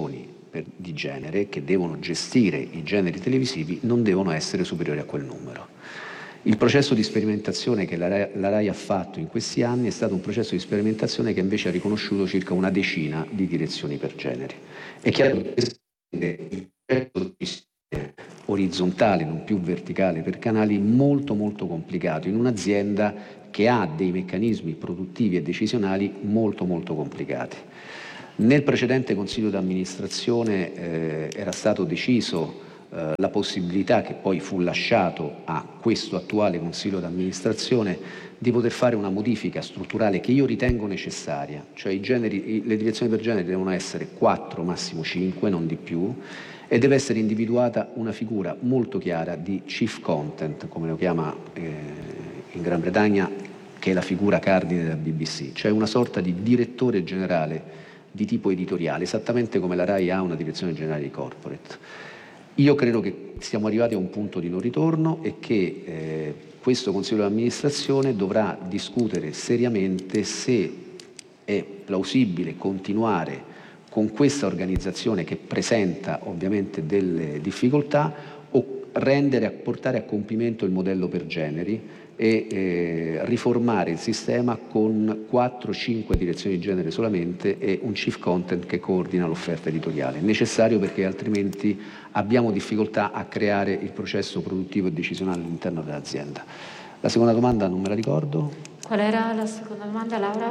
Speaker 12: per, di genere che devono gestire i generi televisivi non devono essere superiori a quel numero. Il processo di sperimentazione che la RAI, la RAI ha fatto in questi anni è stato un processo di sperimentazione che invece ha riconosciuto circa una decina di direzioni per generi. È chiaro che il processo di orizzontale, non più verticale, per canali molto molto complicato in un'azienda che ha dei meccanismi produttivi e decisionali molto molto complicati. Nel precedente consiglio d'amministrazione eh, era stato deciso eh, la possibilità, che poi fu lasciato a questo attuale consiglio d'amministrazione, di poter fare una modifica strutturale che io ritengo necessaria, cioè i generi, le direzioni per genere devono essere quattro, massimo cinque, non di più, e deve essere individuata una figura molto chiara di chief content, come lo chiama eh, in Gran Bretagna, che è la figura cardine della B B C, cioè una sorta di direttore generale di tipo editoriale, esattamente come la RAI ha una direzione generale di corporate. Io credo che siamo arrivati a un punto di non ritorno e che eh, questo Consiglio di amministrazione dovrà discutere seriamente se è plausibile continuare con questa organizzazione che presenta ovviamente delle difficoltà o rendere, portare a compimento il modello per generi e eh, riformare il sistema con quattro cinque direzioni di genere solamente e un chief content che coordina l'offerta editoriale. È necessario perché altrimenti abbiamo difficoltà a creare il processo produttivo e decisionale all'interno dell'azienda. La seconda domanda non me la ricordo.
Speaker 5: Qual era la seconda domanda, Laura?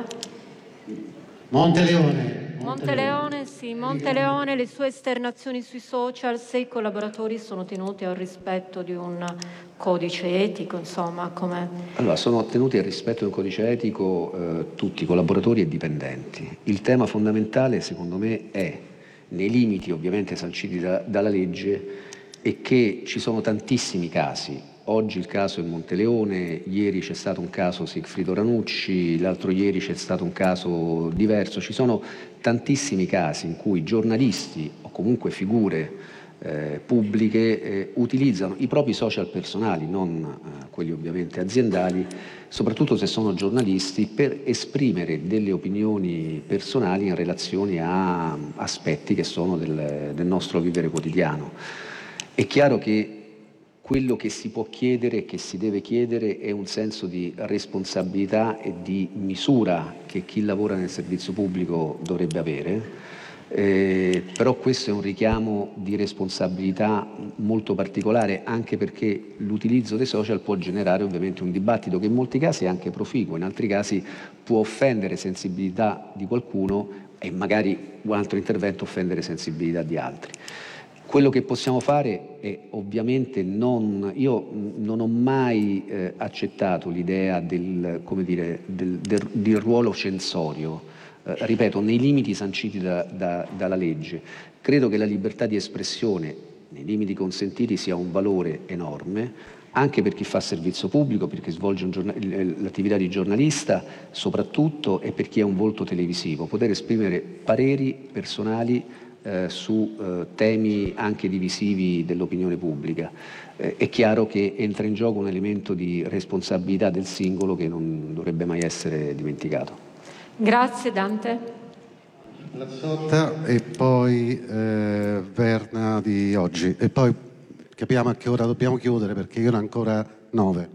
Speaker 3: Monteleone.
Speaker 5: Monteleone, sì, Monteleone, le sue esternazioni sui social, se i collaboratori sono tenuti al rispetto di un codice etico, insomma, come...
Speaker 12: Allora, sono tenuti al rispetto del codice etico eh, tutti, collaboratori e dipendenti. Il tema fondamentale, secondo me, è, nei limiti ovviamente sanciti da, dalla legge, è che ci sono tantissimi casi. Oggi il caso è Monteleone, ieri c'è stato un caso Sigfrido Ranucci, l'altro ieri c'è stato un caso diverso. Ci sono tantissimi casi in cui giornalisti o comunque figure eh, pubbliche eh, utilizzano i propri social personali, non eh, quelli ovviamente aziendali, soprattutto se sono giornalisti, per esprimere delle opinioni personali in relazione a aspetti che sono del, del nostro vivere quotidiano. È chiaro che quello che si può chiedere, che si deve chiedere, è un senso di responsabilità e di misura che chi lavora nel servizio pubblico dovrebbe avere, eh, però questo è un richiamo di responsabilità molto particolare, anche perché l'utilizzo dei social può generare ovviamente un dibattito che in molti casi è anche proficuo, in altri casi può offendere sensibilità di qualcuno e magari un altro intervento offendere sensibilità di altri. Quello che possiamo fare è ovviamente non... Io non ho mai eh, accettato l'idea del, come dire, del, del, del ruolo censorio, eh, ripeto, nei limiti sanciti da, da, dalla legge. Credo che la libertà di espressione, nei limiti consentiti, sia un valore enorme, anche per chi fa servizio pubblico, per chi svolge un giornal- l'attività di giornalista, soprattutto, e per chi è un volto televisivo. Poter esprimere pareri personali Eh, su eh, temi anche divisivi dell'opinione pubblica. Eh, è chiaro che entra in gioco un elemento di responsabilità del singolo che non dovrebbe mai essere dimenticato.
Speaker 5: Grazie Dante.
Speaker 3: Lazzotta e poi eh, Verna di oggi. E poi capiamo a che ora dobbiamo chiudere perché io ne ho ancora nove.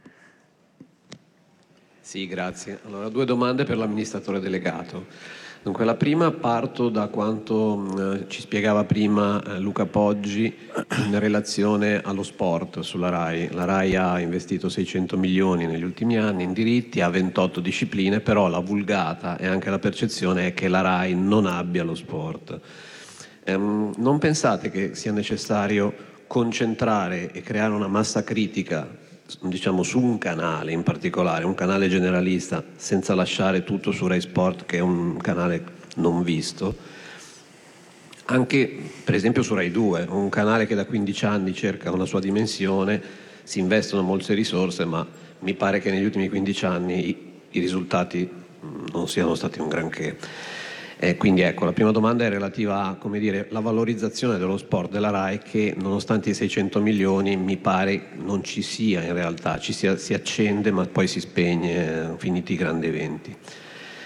Speaker 14: Sì, grazie. Allora, due domande per l'amministratore delegato. Dunque, la prima parto da quanto eh, ci spiegava prima eh, Luca Poggi in relazione allo sport sulla RAI. La RAI ha investito seicento milioni negli ultimi anni in diritti, ha ventotto discipline, però la vulgata e anche la percezione è che la RAI non abbia lo sport. Ehm, non pensate che sia necessario concentrare e creare una massa critica, diciamo, su un canale in particolare, un canale generalista, senza lasciare tutto su Rai Sport, che è un canale non visto, anche per esempio su Rai due, un canale che da quindici anni cerca una sua dimensione, si investono molte risorse, ma mi pare che negli ultimi quindici anni i, i risultati non siano stati un granché. Eh, quindi ecco, la prima domanda è relativa a, come dire, la valorizzazione dello sport della RAI, che nonostante i seicento milioni mi pare non ci sia in realtà, ci sia, si accende ma poi si spegne finiti i grandi eventi.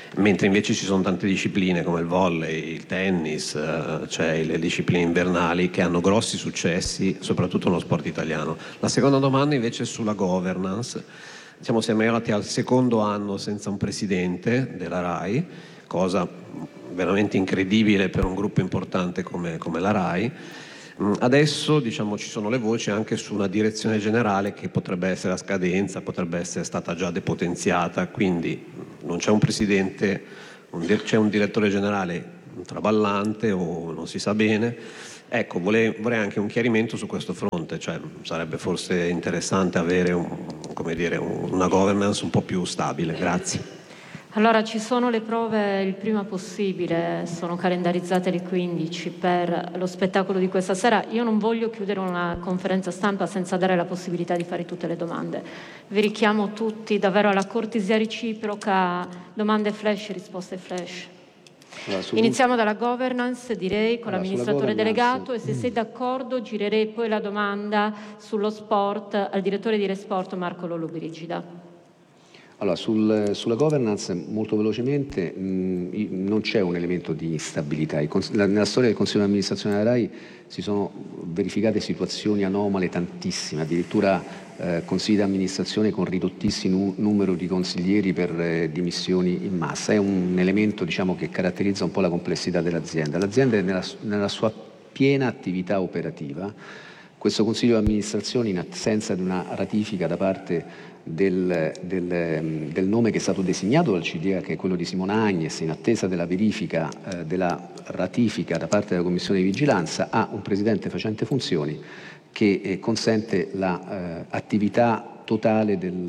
Speaker 14: mentre invece ci sono tante discipline come il volley, il tennis, eh, cioè le discipline invernali che hanno grossi successi, soprattutto nello sport italiano. La seconda domanda invece è sulla governance. Diciamo, siamo arrivati al secondo anno senza un presidente della RAI, cosa veramente incredibile per un gruppo importante come, come la RAI. Adesso, diciamo, ci sono le voci anche su una direzione generale che potrebbe essere a scadenza, potrebbe essere stata già depotenziata, quindi non c'è un presidente, un di- c'è un direttore generale traballante o non si sa bene. Ecco, vorrei, vorrei anche un chiarimento su questo fronte, cioè sarebbe forse interessante avere un, come dire, un- una governance un po' più stabile. Grazie.
Speaker 5: Allora, ci sono le prove il prima possibile, sono calendarizzate le quindici per lo spettacolo di questa sera. Io non voglio chiudere una conferenza stampa senza dare la possibilità di fare tutte le domande. Vi richiamo tutti davvero alla cortesia reciproca, domande flash, risposte flash.
Speaker 12: Allora, su-
Speaker 5: Iniziamo dalla governance, direi, con
Speaker 12: Allora, sulla
Speaker 5: l'amministratore
Speaker 12: governance-
Speaker 5: delegato, e se sei d'accordo girerei poi la domanda sullo sport al direttore di Resport Marco Lollobrigida.
Speaker 12: Allora, sul- sulla governance, molto velocemente, mh, i- non c'è un elemento di instabilità. Il cons- la- nella storia del Consiglio di amministrazione della RAI si sono verificate situazioni anomale tantissime, addirittura eh, consigli di amministrazione con ridottissimo nu- numero di consiglieri per eh, dimissioni in massa. È un elemento, diciamo, che caratterizza un po' la complessità dell'azienda. L'azienda è nella, nella sua piena attività operativa. Questo Consiglio di amministrazione, in assenza di una ratifica da parte del, del, del nome che è stato designato dal C D A, che è quello di Simona Agnes, in attesa della verifica eh, della ratifica da parte della Commissione di Vigilanza, ha un presidente facente funzioni che eh, consente l'attività eh, totale del,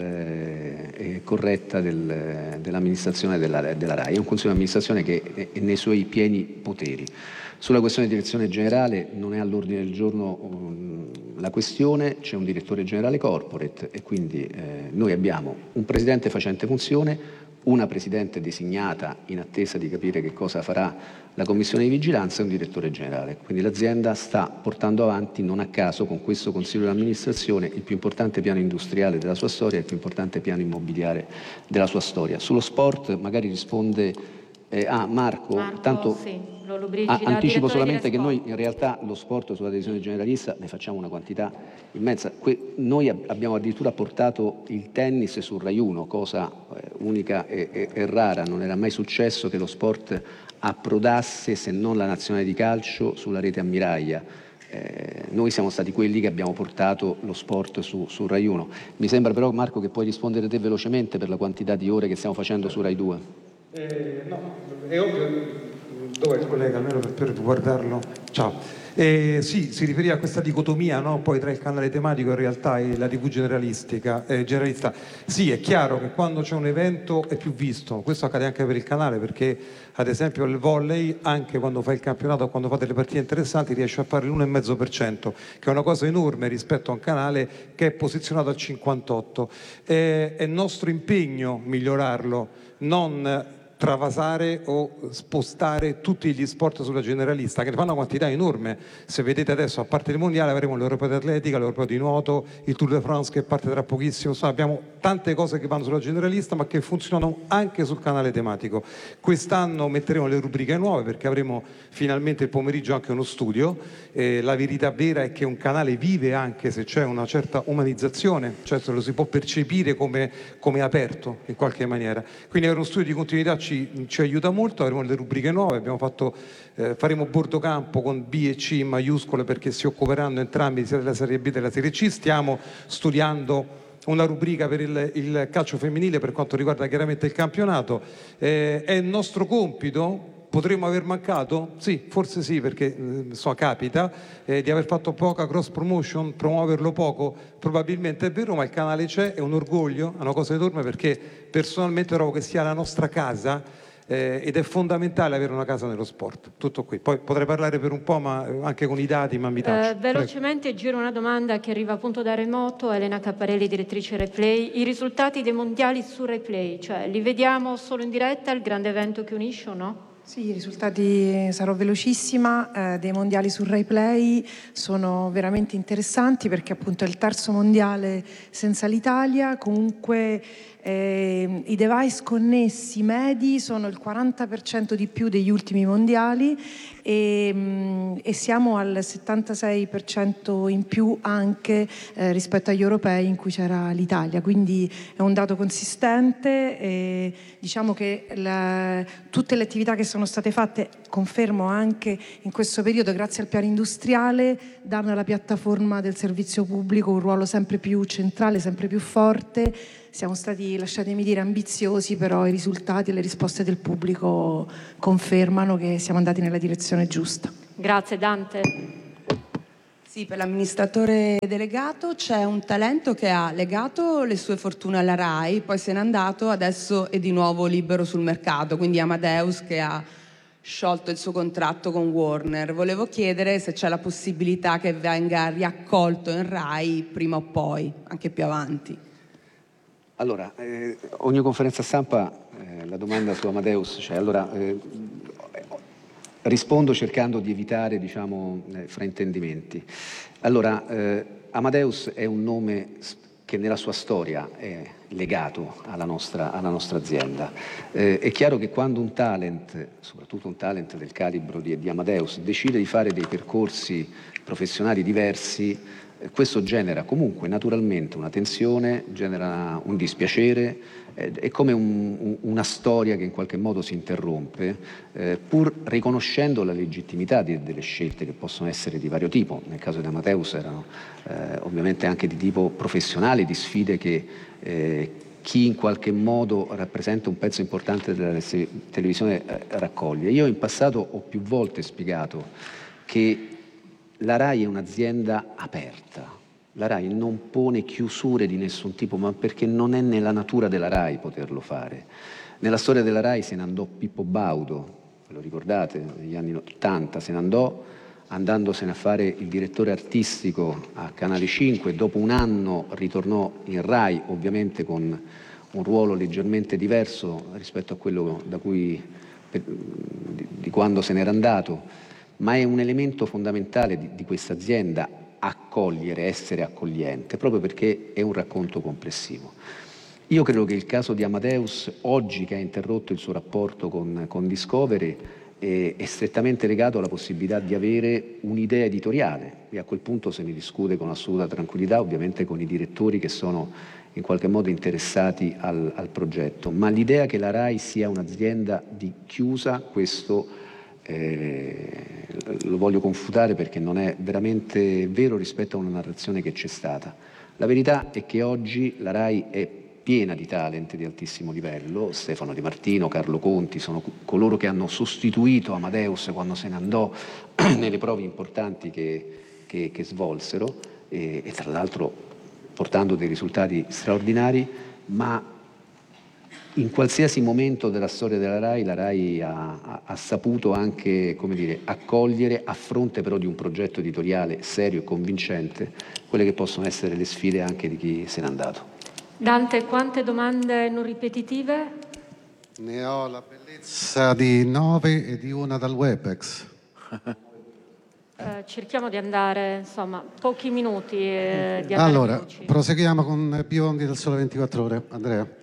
Speaker 12: eh, corretta del, dell'amministrazione della, della RAI. È un Consiglio di amministrazione che è, è nei suoi pieni poteri. Sulla questione di direzione generale non è all'ordine del giorno um, la questione, c'è un direttore generale corporate e quindi eh, noi abbiamo un presidente facente funzione, una presidente designata in attesa di capire che cosa farà la commissione di vigilanza e un direttore generale. Quindi l'azienda sta portando avanti, non a caso, con questo Consiglio di amministrazione, il più importante piano industriale della sua storia e il più importante piano immobiliare della sua storia. Sullo sport magari risponde eh, ah, Marco,
Speaker 5: Marco,
Speaker 12: tanto
Speaker 5: sì.
Speaker 12: Ah, anticipo solamente che noi in realtà lo sport sulla televisione generalista ne facciamo una quantità immensa. Que- noi ab- abbiamo addirittura portato il tennis su Rai uno, cosa eh, unica e-, e-, e rara, non era mai successo che lo sport approdasse, se non la nazionale di calcio, sulla rete ammiraglia. Eh, noi siamo stati quelli che abbiamo portato lo sport su, su Rai uno. Mi sembra però, Marco, che puoi rispondere te velocemente per la quantità di ore che stiamo facendo su Rai due.
Speaker 15: Eh, no, è ovvio. Dove è il collega, almeno per, per guardarlo? Ciao. Eh, sì, si riferiva a questa dicotomia, no? Poi tra il canale tematico in realtà e la tivù generalistica, eh, generalista. Sì, è chiaro che quando c'è un evento è più visto, questo accade anche per il canale, perché ad esempio il volley, anche quando fa il campionato o quando fa delle partite interessanti, riesce a fare l'uno virgola cinque per cento, che è una cosa enorme rispetto a un canale che è posizionato al cinquantotto. Eh, è nostro impegno migliorarlo, non travasare o spostare tutti gli sport sulla generalista, che ne fa una quantità enorme. Se vedete adesso, a parte il mondiale, avremo l'Europeo di atletica, l'Europeo di nuoto, il Tour de France che parte tra pochissimo. Insomma, abbiamo tante cose che vanno sulla generalista ma che funzionano anche sul canale tematico. Quest'anno metteremo le rubriche nuove perché avremo finalmente il pomeriggio anche uno studio. Eh, la verità vera è che un canale vive anche se c'è una certa umanizzazione, cioè se lo si può percepire come, come aperto in qualche maniera. Quindi avere uno studio di continuità ci Ci, ci aiuta molto, avremo le rubriche nuove, abbiamo fatto, eh, faremo bordo campo con B e C in maiuscole perché si occuperanno entrambi sia della Serie B che della Serie C. Stiamo studiando una rubrica per il, il calcio femminile per quanto riguarda chiaramente il campionato. Eh, è il nostro compito. Potremmo aver mancato? Sì, forse sì, perché eh, so, capita eh, di aver fatto poca cross promotion, promuoverlo poco, probabilmente è vero, ma il canale c'è, è un orgoglio, è una cosa enorme perché personalmente trovo che sia la nostra casa eh, ed è fondamentale avere una casa nello sport. Tutto qui. Poi potrei parlare per un po', ma anche con i dati, ma mi taccio.
Speaker 5: Eh, velocemente giro una domanda che arriva appunto da remoto, Elena Capparelli, direttrice Replay. I risultati dei mondiali su Replay, cioè li vediamo solo in diretta, il grande evento che unisce o no?
Speaker 9: Sì, i risultati, sarò velocissima, eh, dei mondiali su Rai Play sono veramente interessanti perché appunto è il terzo mondiale senza l'Italia, comunque Eh, I device connessi medi sono il quaranta per cento di più degli ultimi mondiali e, mh, e siamo al settantasei per cento in più anche eh, rispetto agli europei in cui c'era l'Italia, quindi è un dato consistente e diciamo che la, tutte le attività che sono state fatte, confermo anche in questo periodo grazie al piano industriale, danno alla piattaforma del servizio pubblico un ruolo sempre più centrale, sempre più forte. Siamo stati, lasciatemi dire, ambiziosi, però i risultati e le risposte del pubblico confermano che siamo andati nella direzione giusta.
Speaker 5: Grazie. Dante.
Speaker 16: Sì, per l'amministratore delegato c'è un talento che ha legato le sue fortune alla RAI, poi se n'è andato, adesso è di nuovo libero sul mercato, quindi Amadeus che ha sciolto il suo contratto con Warner. Volevo chiedere se c'è la possibilità che venga riaccolto in RAI prima o poi, anche più avanti.
Speaker 12: Allora, eh, ogni conferenza stampa eh, la domanda su Amadeus c'è. Allora, eh, rispondo cercando di evitare, diciamo, eh, fraintendimenti. Allora, eh, Amadeus è un nome che nella sua storia è legato alla nostra, alla nostra azienda. Eh, è chiaro che quando un talent, soprattutto un talent del calibro di, di Amadeus, decide di fare dei percorsi professionali diversi, questo genera comunque naturalmente una tensione, genera un dispiacere, eh, è come un, un, una storia che in qualche modo si interrompe, eh, pur riconoscendo la legittimità di, delle scelte che possono essere di vario tipo. Nel caso di Amadeus erano eh, ovviamente anche di tipo professionale, di sfide che eh, chi in qualche modo rappresenta un pezzo importante della televisione eh, raccoglie. Io in passato ho più volte spiegato che la RAI è un'azienda aperta, la RAI non pone chiusure di nessun tipo, ma perché non è nella natura della RAI poterlo fare. Nella storia della RAI se ne andò Pippo Baudo, ve lo ricordate, negli anni ottanta, se ne andò andandosene a fare il direttore artistico a Canale cinque, dopo un anno ritornò in RAI, ovviamente con un ruolo leggermente diverso rispetto a quello da cui, di, di quando se n'era andato, ma è un elemento fondamentale di, di questa azienda accogliere, essere accogliente, proprio perché è un racconto complessivo. Io credo che il caso di Amadeus, oggi che ha interrotto il suo rapporto con, con Discovery, è, è strettamente legato alla possibilità di avere un'idea editoriale e a quel punto se ne discute con assoluta tranquillità, ovviamente con i direttori che sono in qualche modo interessati al, al progetto, ma l'idea che la RAI sia un'azienda di chiusa, questo Eh, lo voglio confutare perché non è veramente vero rispetto a una narrazione che c'è stata. La verità è che oggi la RAI è piena di talent di altissimo livello. Stefano Di Martino, Carlo Conti sono coloro che hanno sostituito Amadeus quando se ne andò nelle prove importanti che, che, che svolsero e, e tra l'altro portando dei risultati straordinari, ma in qualsiasi momento della storia della RAI, la RAI ha, ha, ha saputo anche, come dire, accogliere, a fronte però di un progetto editoriale serio e convincente, quelle che possono essere le sfide anche di chi se n'è andato.
Speaker 5: Dante, quante domande non ripetitive?
Speaker 3: Ne ho la bellezza di nove e di una dal WebEx.
Speaker 5: Eh, cerchiamo di andare, insomma, pochi minuti. Eh, di andare
Speaker 3: allora,
Speaker 5: veloci.
Speaker 3: proseguiamo con Biondi del Sole ventiquattro Ore. Andrea.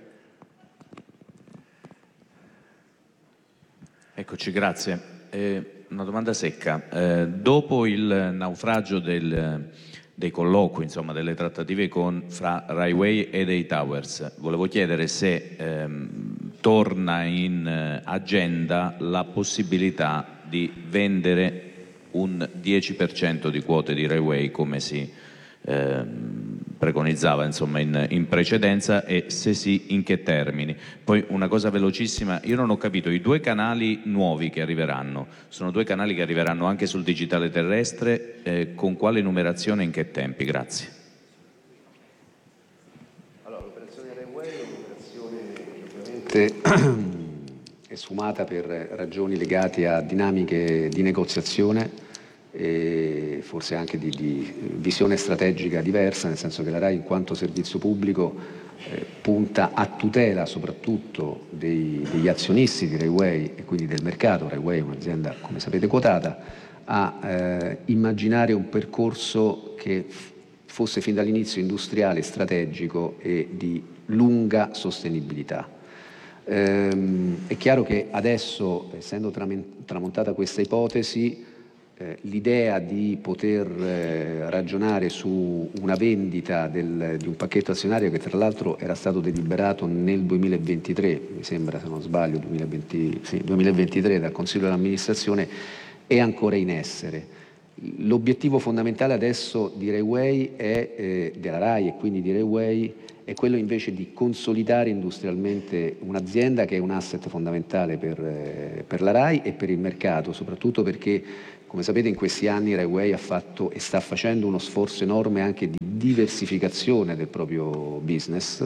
Speaker 10: Eccoci, grazie. Eh, una domanda secca. Eh, dopo il naufragio del, dei colloqui, insomma, delle trattative con, fra Rai Way e dei Towers, volevo chiedere se ehm, torna in eh, agenda la possibilità di vendere un dieci per cento di quote di Rai Way come si ehm, preconizzava, insomma, in, in precedenza, e se sì, in che termini. Poi una cosa velocissima, io non ho capito, i due canali nuovi che arriveranno sono due canali che arriveranno anche sul digitale terrestre, eh, con quale numerazione e in che tempi? Grazie.
Speaker 12: Allora, l'operazione Rai Way è un'operazione ovviamente è sfumata per ragioni legate a dinamiche di negoziazione e forse anche di, di visione strategica diversa, nel senso che la RAI in quanto servizio pubblico eh, punta a tutela soprattutto dei, degli azionisti di Rai Way e quindi del mercato. Rai Way è un'azienda, come sapete, quotata, a eh, immaginare un percorso che fosse fin dall'inizio industriale, strategico e di lunga sostenibilità. Ehm, è chiaro che adesso, essendo tramontata questa ipotesi, eh, l'idea di poter eh, ragionare su una vendita del, di un pacchetto azionario che tra l'altro era stato deliberato nel duemilaventitré, mi sembra se non sbaglio, duemilaventi, sì, duemilaventitré dal Consiglio dell'amministrazione, è ancora in essere. L'obiettivo fondamentale adesso di Rai Way è, eh, della Rai e quindi di Rai Way, è quello invece di consolidare industrialmente un'azienda che è un asset fondamentale per, eh, per la Rai e per il mercato, soprattutto perché, come sapete, in questi anni Rai Way ha fatto e sta facendo uno sforzo enorme anche di diversificazione del proprio business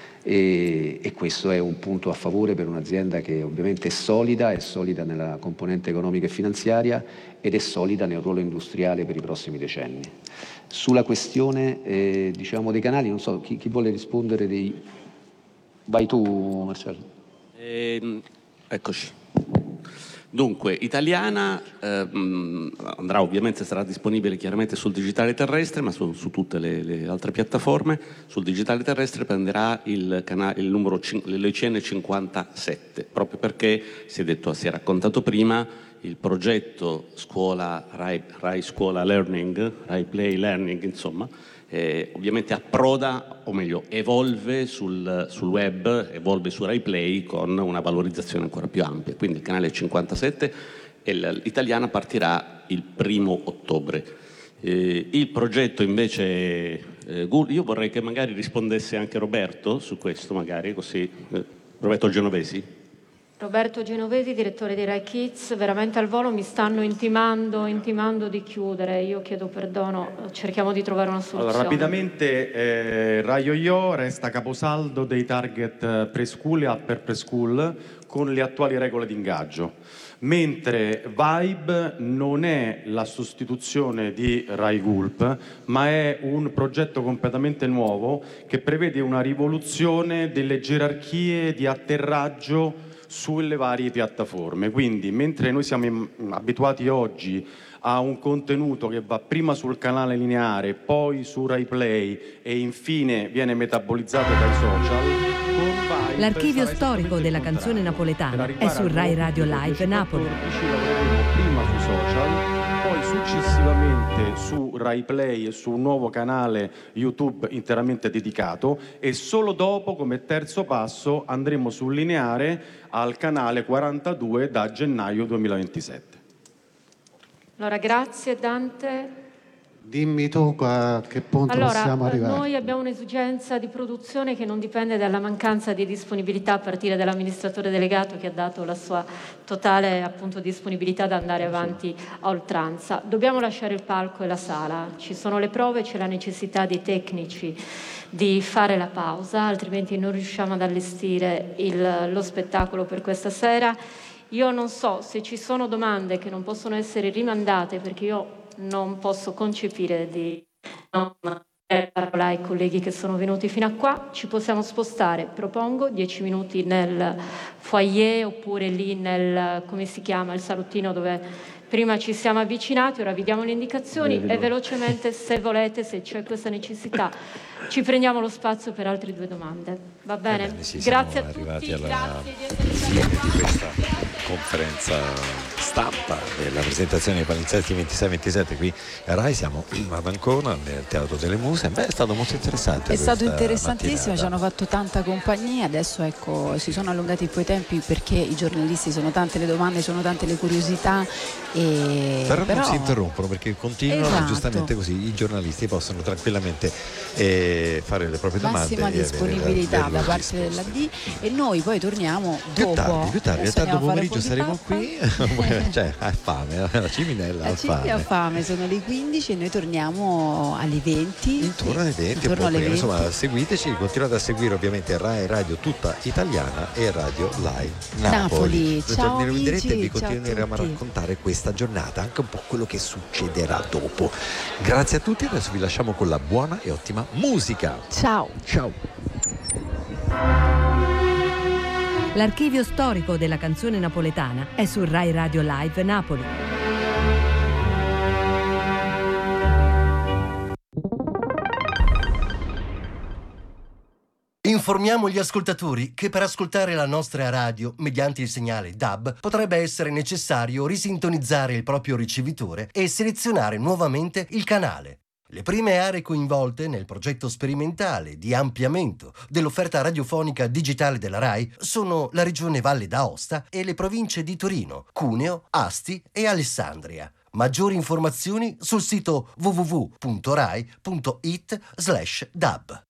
Speaker 12: e, e questo è un punto a favore per un'azienda che ovviamente è solida, è solida nella componente economica e finanziaria ed è solida nel ruolo industriale per i prossimi decenni. Sulla questione eh, diciamo dei canali, non so chi, chi vuole rispondere dei... Vai tu, Marcello.
Speaker 8: Eh, eccoci. Dunque, Italiana ehm, andrà ovviamente, sarà disponibile chiaramente sul digitale terrestre, ma su, su tutte le, le altre piattaforme. Sul digitale terrestre prenderà il, canale, il numero l'I C N cinquantasette, proprio perché si è detto, si è raccontato prima, il progetto scuola Rai, Rai Scuola Learning, Rai Play Learning, insomma, eh, ovviamente approda, o meglio, evolve sul, sul web, evolve su Rai Play con una valorizzazione ancora più ampia. Quindi il canale cinquantasette e l'Italiana partirà il primo ottobre. Eh, il progetto invece, eh, io vorrei che magari rispondesse anche Roberto su questo, magari così. Eh, Roberto Genovesi.
Speaker 5: Roberto Genovesi, direttore di Rai Kids, veramente al volo mi stanno intimando, intimando di chiudere, io chiedo perdono, cerchiamo di trovare una soluzione.
Speaker 17: Allora, rapidamente, eh, Rai Yo-Yo resta caposaldo dei target preschool e upper preschool con le attuali regole di ingaggio, mentre Vibe non è la sostituzione di Rai Gulp, ma è un progetto completamente nuovo che prevede una rivoluzione delle gerarchie di atterraggio sulle varie piattaforme. Quindi mentre noi siamo abituati oggi a un contenuto che va prima sul canale lineare, poi su Rai Play e infine viene metabolizzato dai social, con Vibe
Speaker 18: l'archivio storico della canzone napoletana è su Rai Radio Live Napoli.
Speaker 17: Prima sui social, poi successivamente su Rai Play e su un nuovo canale YouTube interamente dedicato e solo dopo, come terzo passo, andremo sul lineare al canale quarantadue da gennaio duemilaventisette.
Speaker 5: Allora, grazie Dante.
Speaker 3: Dimmi tu a che punto
Speaker 5: allora,
Speaker 3: possiamo arrivare.
Speaker 5: Noi abbiamo un'esigenza di produzione che non dipende dalla mancanza di disponibilità a partire dall'amministratore delegato che ha dato la sua totale appunto disponibilità ad andare avanti a oltranza. Dobbiamo lasciare il palco e la sala, ci sono le prove, c'è la necessità dei tecnici di fare la pausa, altrimenti non riusciamo ad allestire il, lo spettacolo per questa sera. Io non so se ci sono domande che non possono essere rimandate, perché io non posso concepire di non dare la parola ai colleghi che sono venuti fino a qua. Ci possiamo spostare, propongo, dieci minuti nel foyer oppure lì nel, come si chiama, il salottino dove prima ci siamo avvicinati. Ora vi diamo le indicazioni e velocemente, se volete, se c'è questa necessità, ci prendiamo lo spazio per altre due domande. Va bene?
Speaker 19: bene sì,
Speaker 5: grazie a
Speaker 19: arrivati
Speaker 5: tutti,
Speaker 19: alla
Speaker 5: grazie di essere
Speaker 19: fine di questa conferenza stampa della presentazione dei palinsetti ventisei ventisette qui a Rai. Siamo ad Ancona nel Teatro delle Muse. Beh, è stato molto interessante.
Speaker 20: È stato interessantissimo,
Speaker 19: mattinata.
Speaker 20: Ci hanno fatto tanta compagnia. Adesso ecco si sono allungati un po' i tempi perché i giornalisti sono tante le domande, sono tante le curiosità e...
Speaker 19: però,
Speaker 20: però
Speaker 19: non si interrompono perché continuano,
Speaker 20: esatto.
Speaker 19: Giustamente così i giornalisti possono tranquillamente eh, fare le proprie domande.
Speaker 20: Massima disponibilità da parte della D e noi poi torniamo
Speaker 19: più
Speaker 20: dopo.
Speaker 19: tardi, più tardi,
Speaker 20: Adesso
Speaker 19: tanto pomeriggio
Speaker 20: andiamo a fare un
Speaker 19: saremo
Speaker 20: po' di
Speaker 19: qui. Cioè, ha fame, la ciminella
Speaker 20: La
Speaker 19: ha
Speaker 20: Ciglia
Speaker 19: fame.
Speaker 20: ha fame, sono le quindici e noi torniamo alle venti.
Speaker 19: Intorno alle venti,
Speaker 20: Intorno alle
Speaker 19: prima,
Speaker 20: venti.
Speaker 19: insomma, seguiteci, continuate a seguire ovviamente Rai Radio tutta italiana e Radio Live Napoli.
Speaker 20: Napoli.
Speaker 19: Noi
Speaker 20: Ciao
Speaker 19: torneremo in diretta e vi
Speaker 20: amici, ciao a
Speaker 19: continueremo a
Speaker 20: tutti.
Speaker 19: raccontare questa giornata, anche un po' quello che succederà dopo. Grazie a tutti, adesso vi lasciamo con la buona e ottima musica.
Speaker 20: Ciao.
Speaker 19: Ciao.
Speaker 18: L'archivio storico della canzone napoletana è su Rai Radio Live Napoli.
Speaker 21: Informiamo gli ascoltatori che per ascoltare la nostra radio mediante il segnale D A B potrebbe essere necessario risintonizzare il proprio ricevitore e selezionare nuovamente il canale. Le prime aree coinvolte nel progetto sperimentale di ampliamento dell'offerta radiofonica digitale della RAI sono la regione Valle d'Aosta e le province di Torino, Cuneo, Asti e Alessandria. Maggiori informazioni sul sito w w w punto rai punto it slash d a b.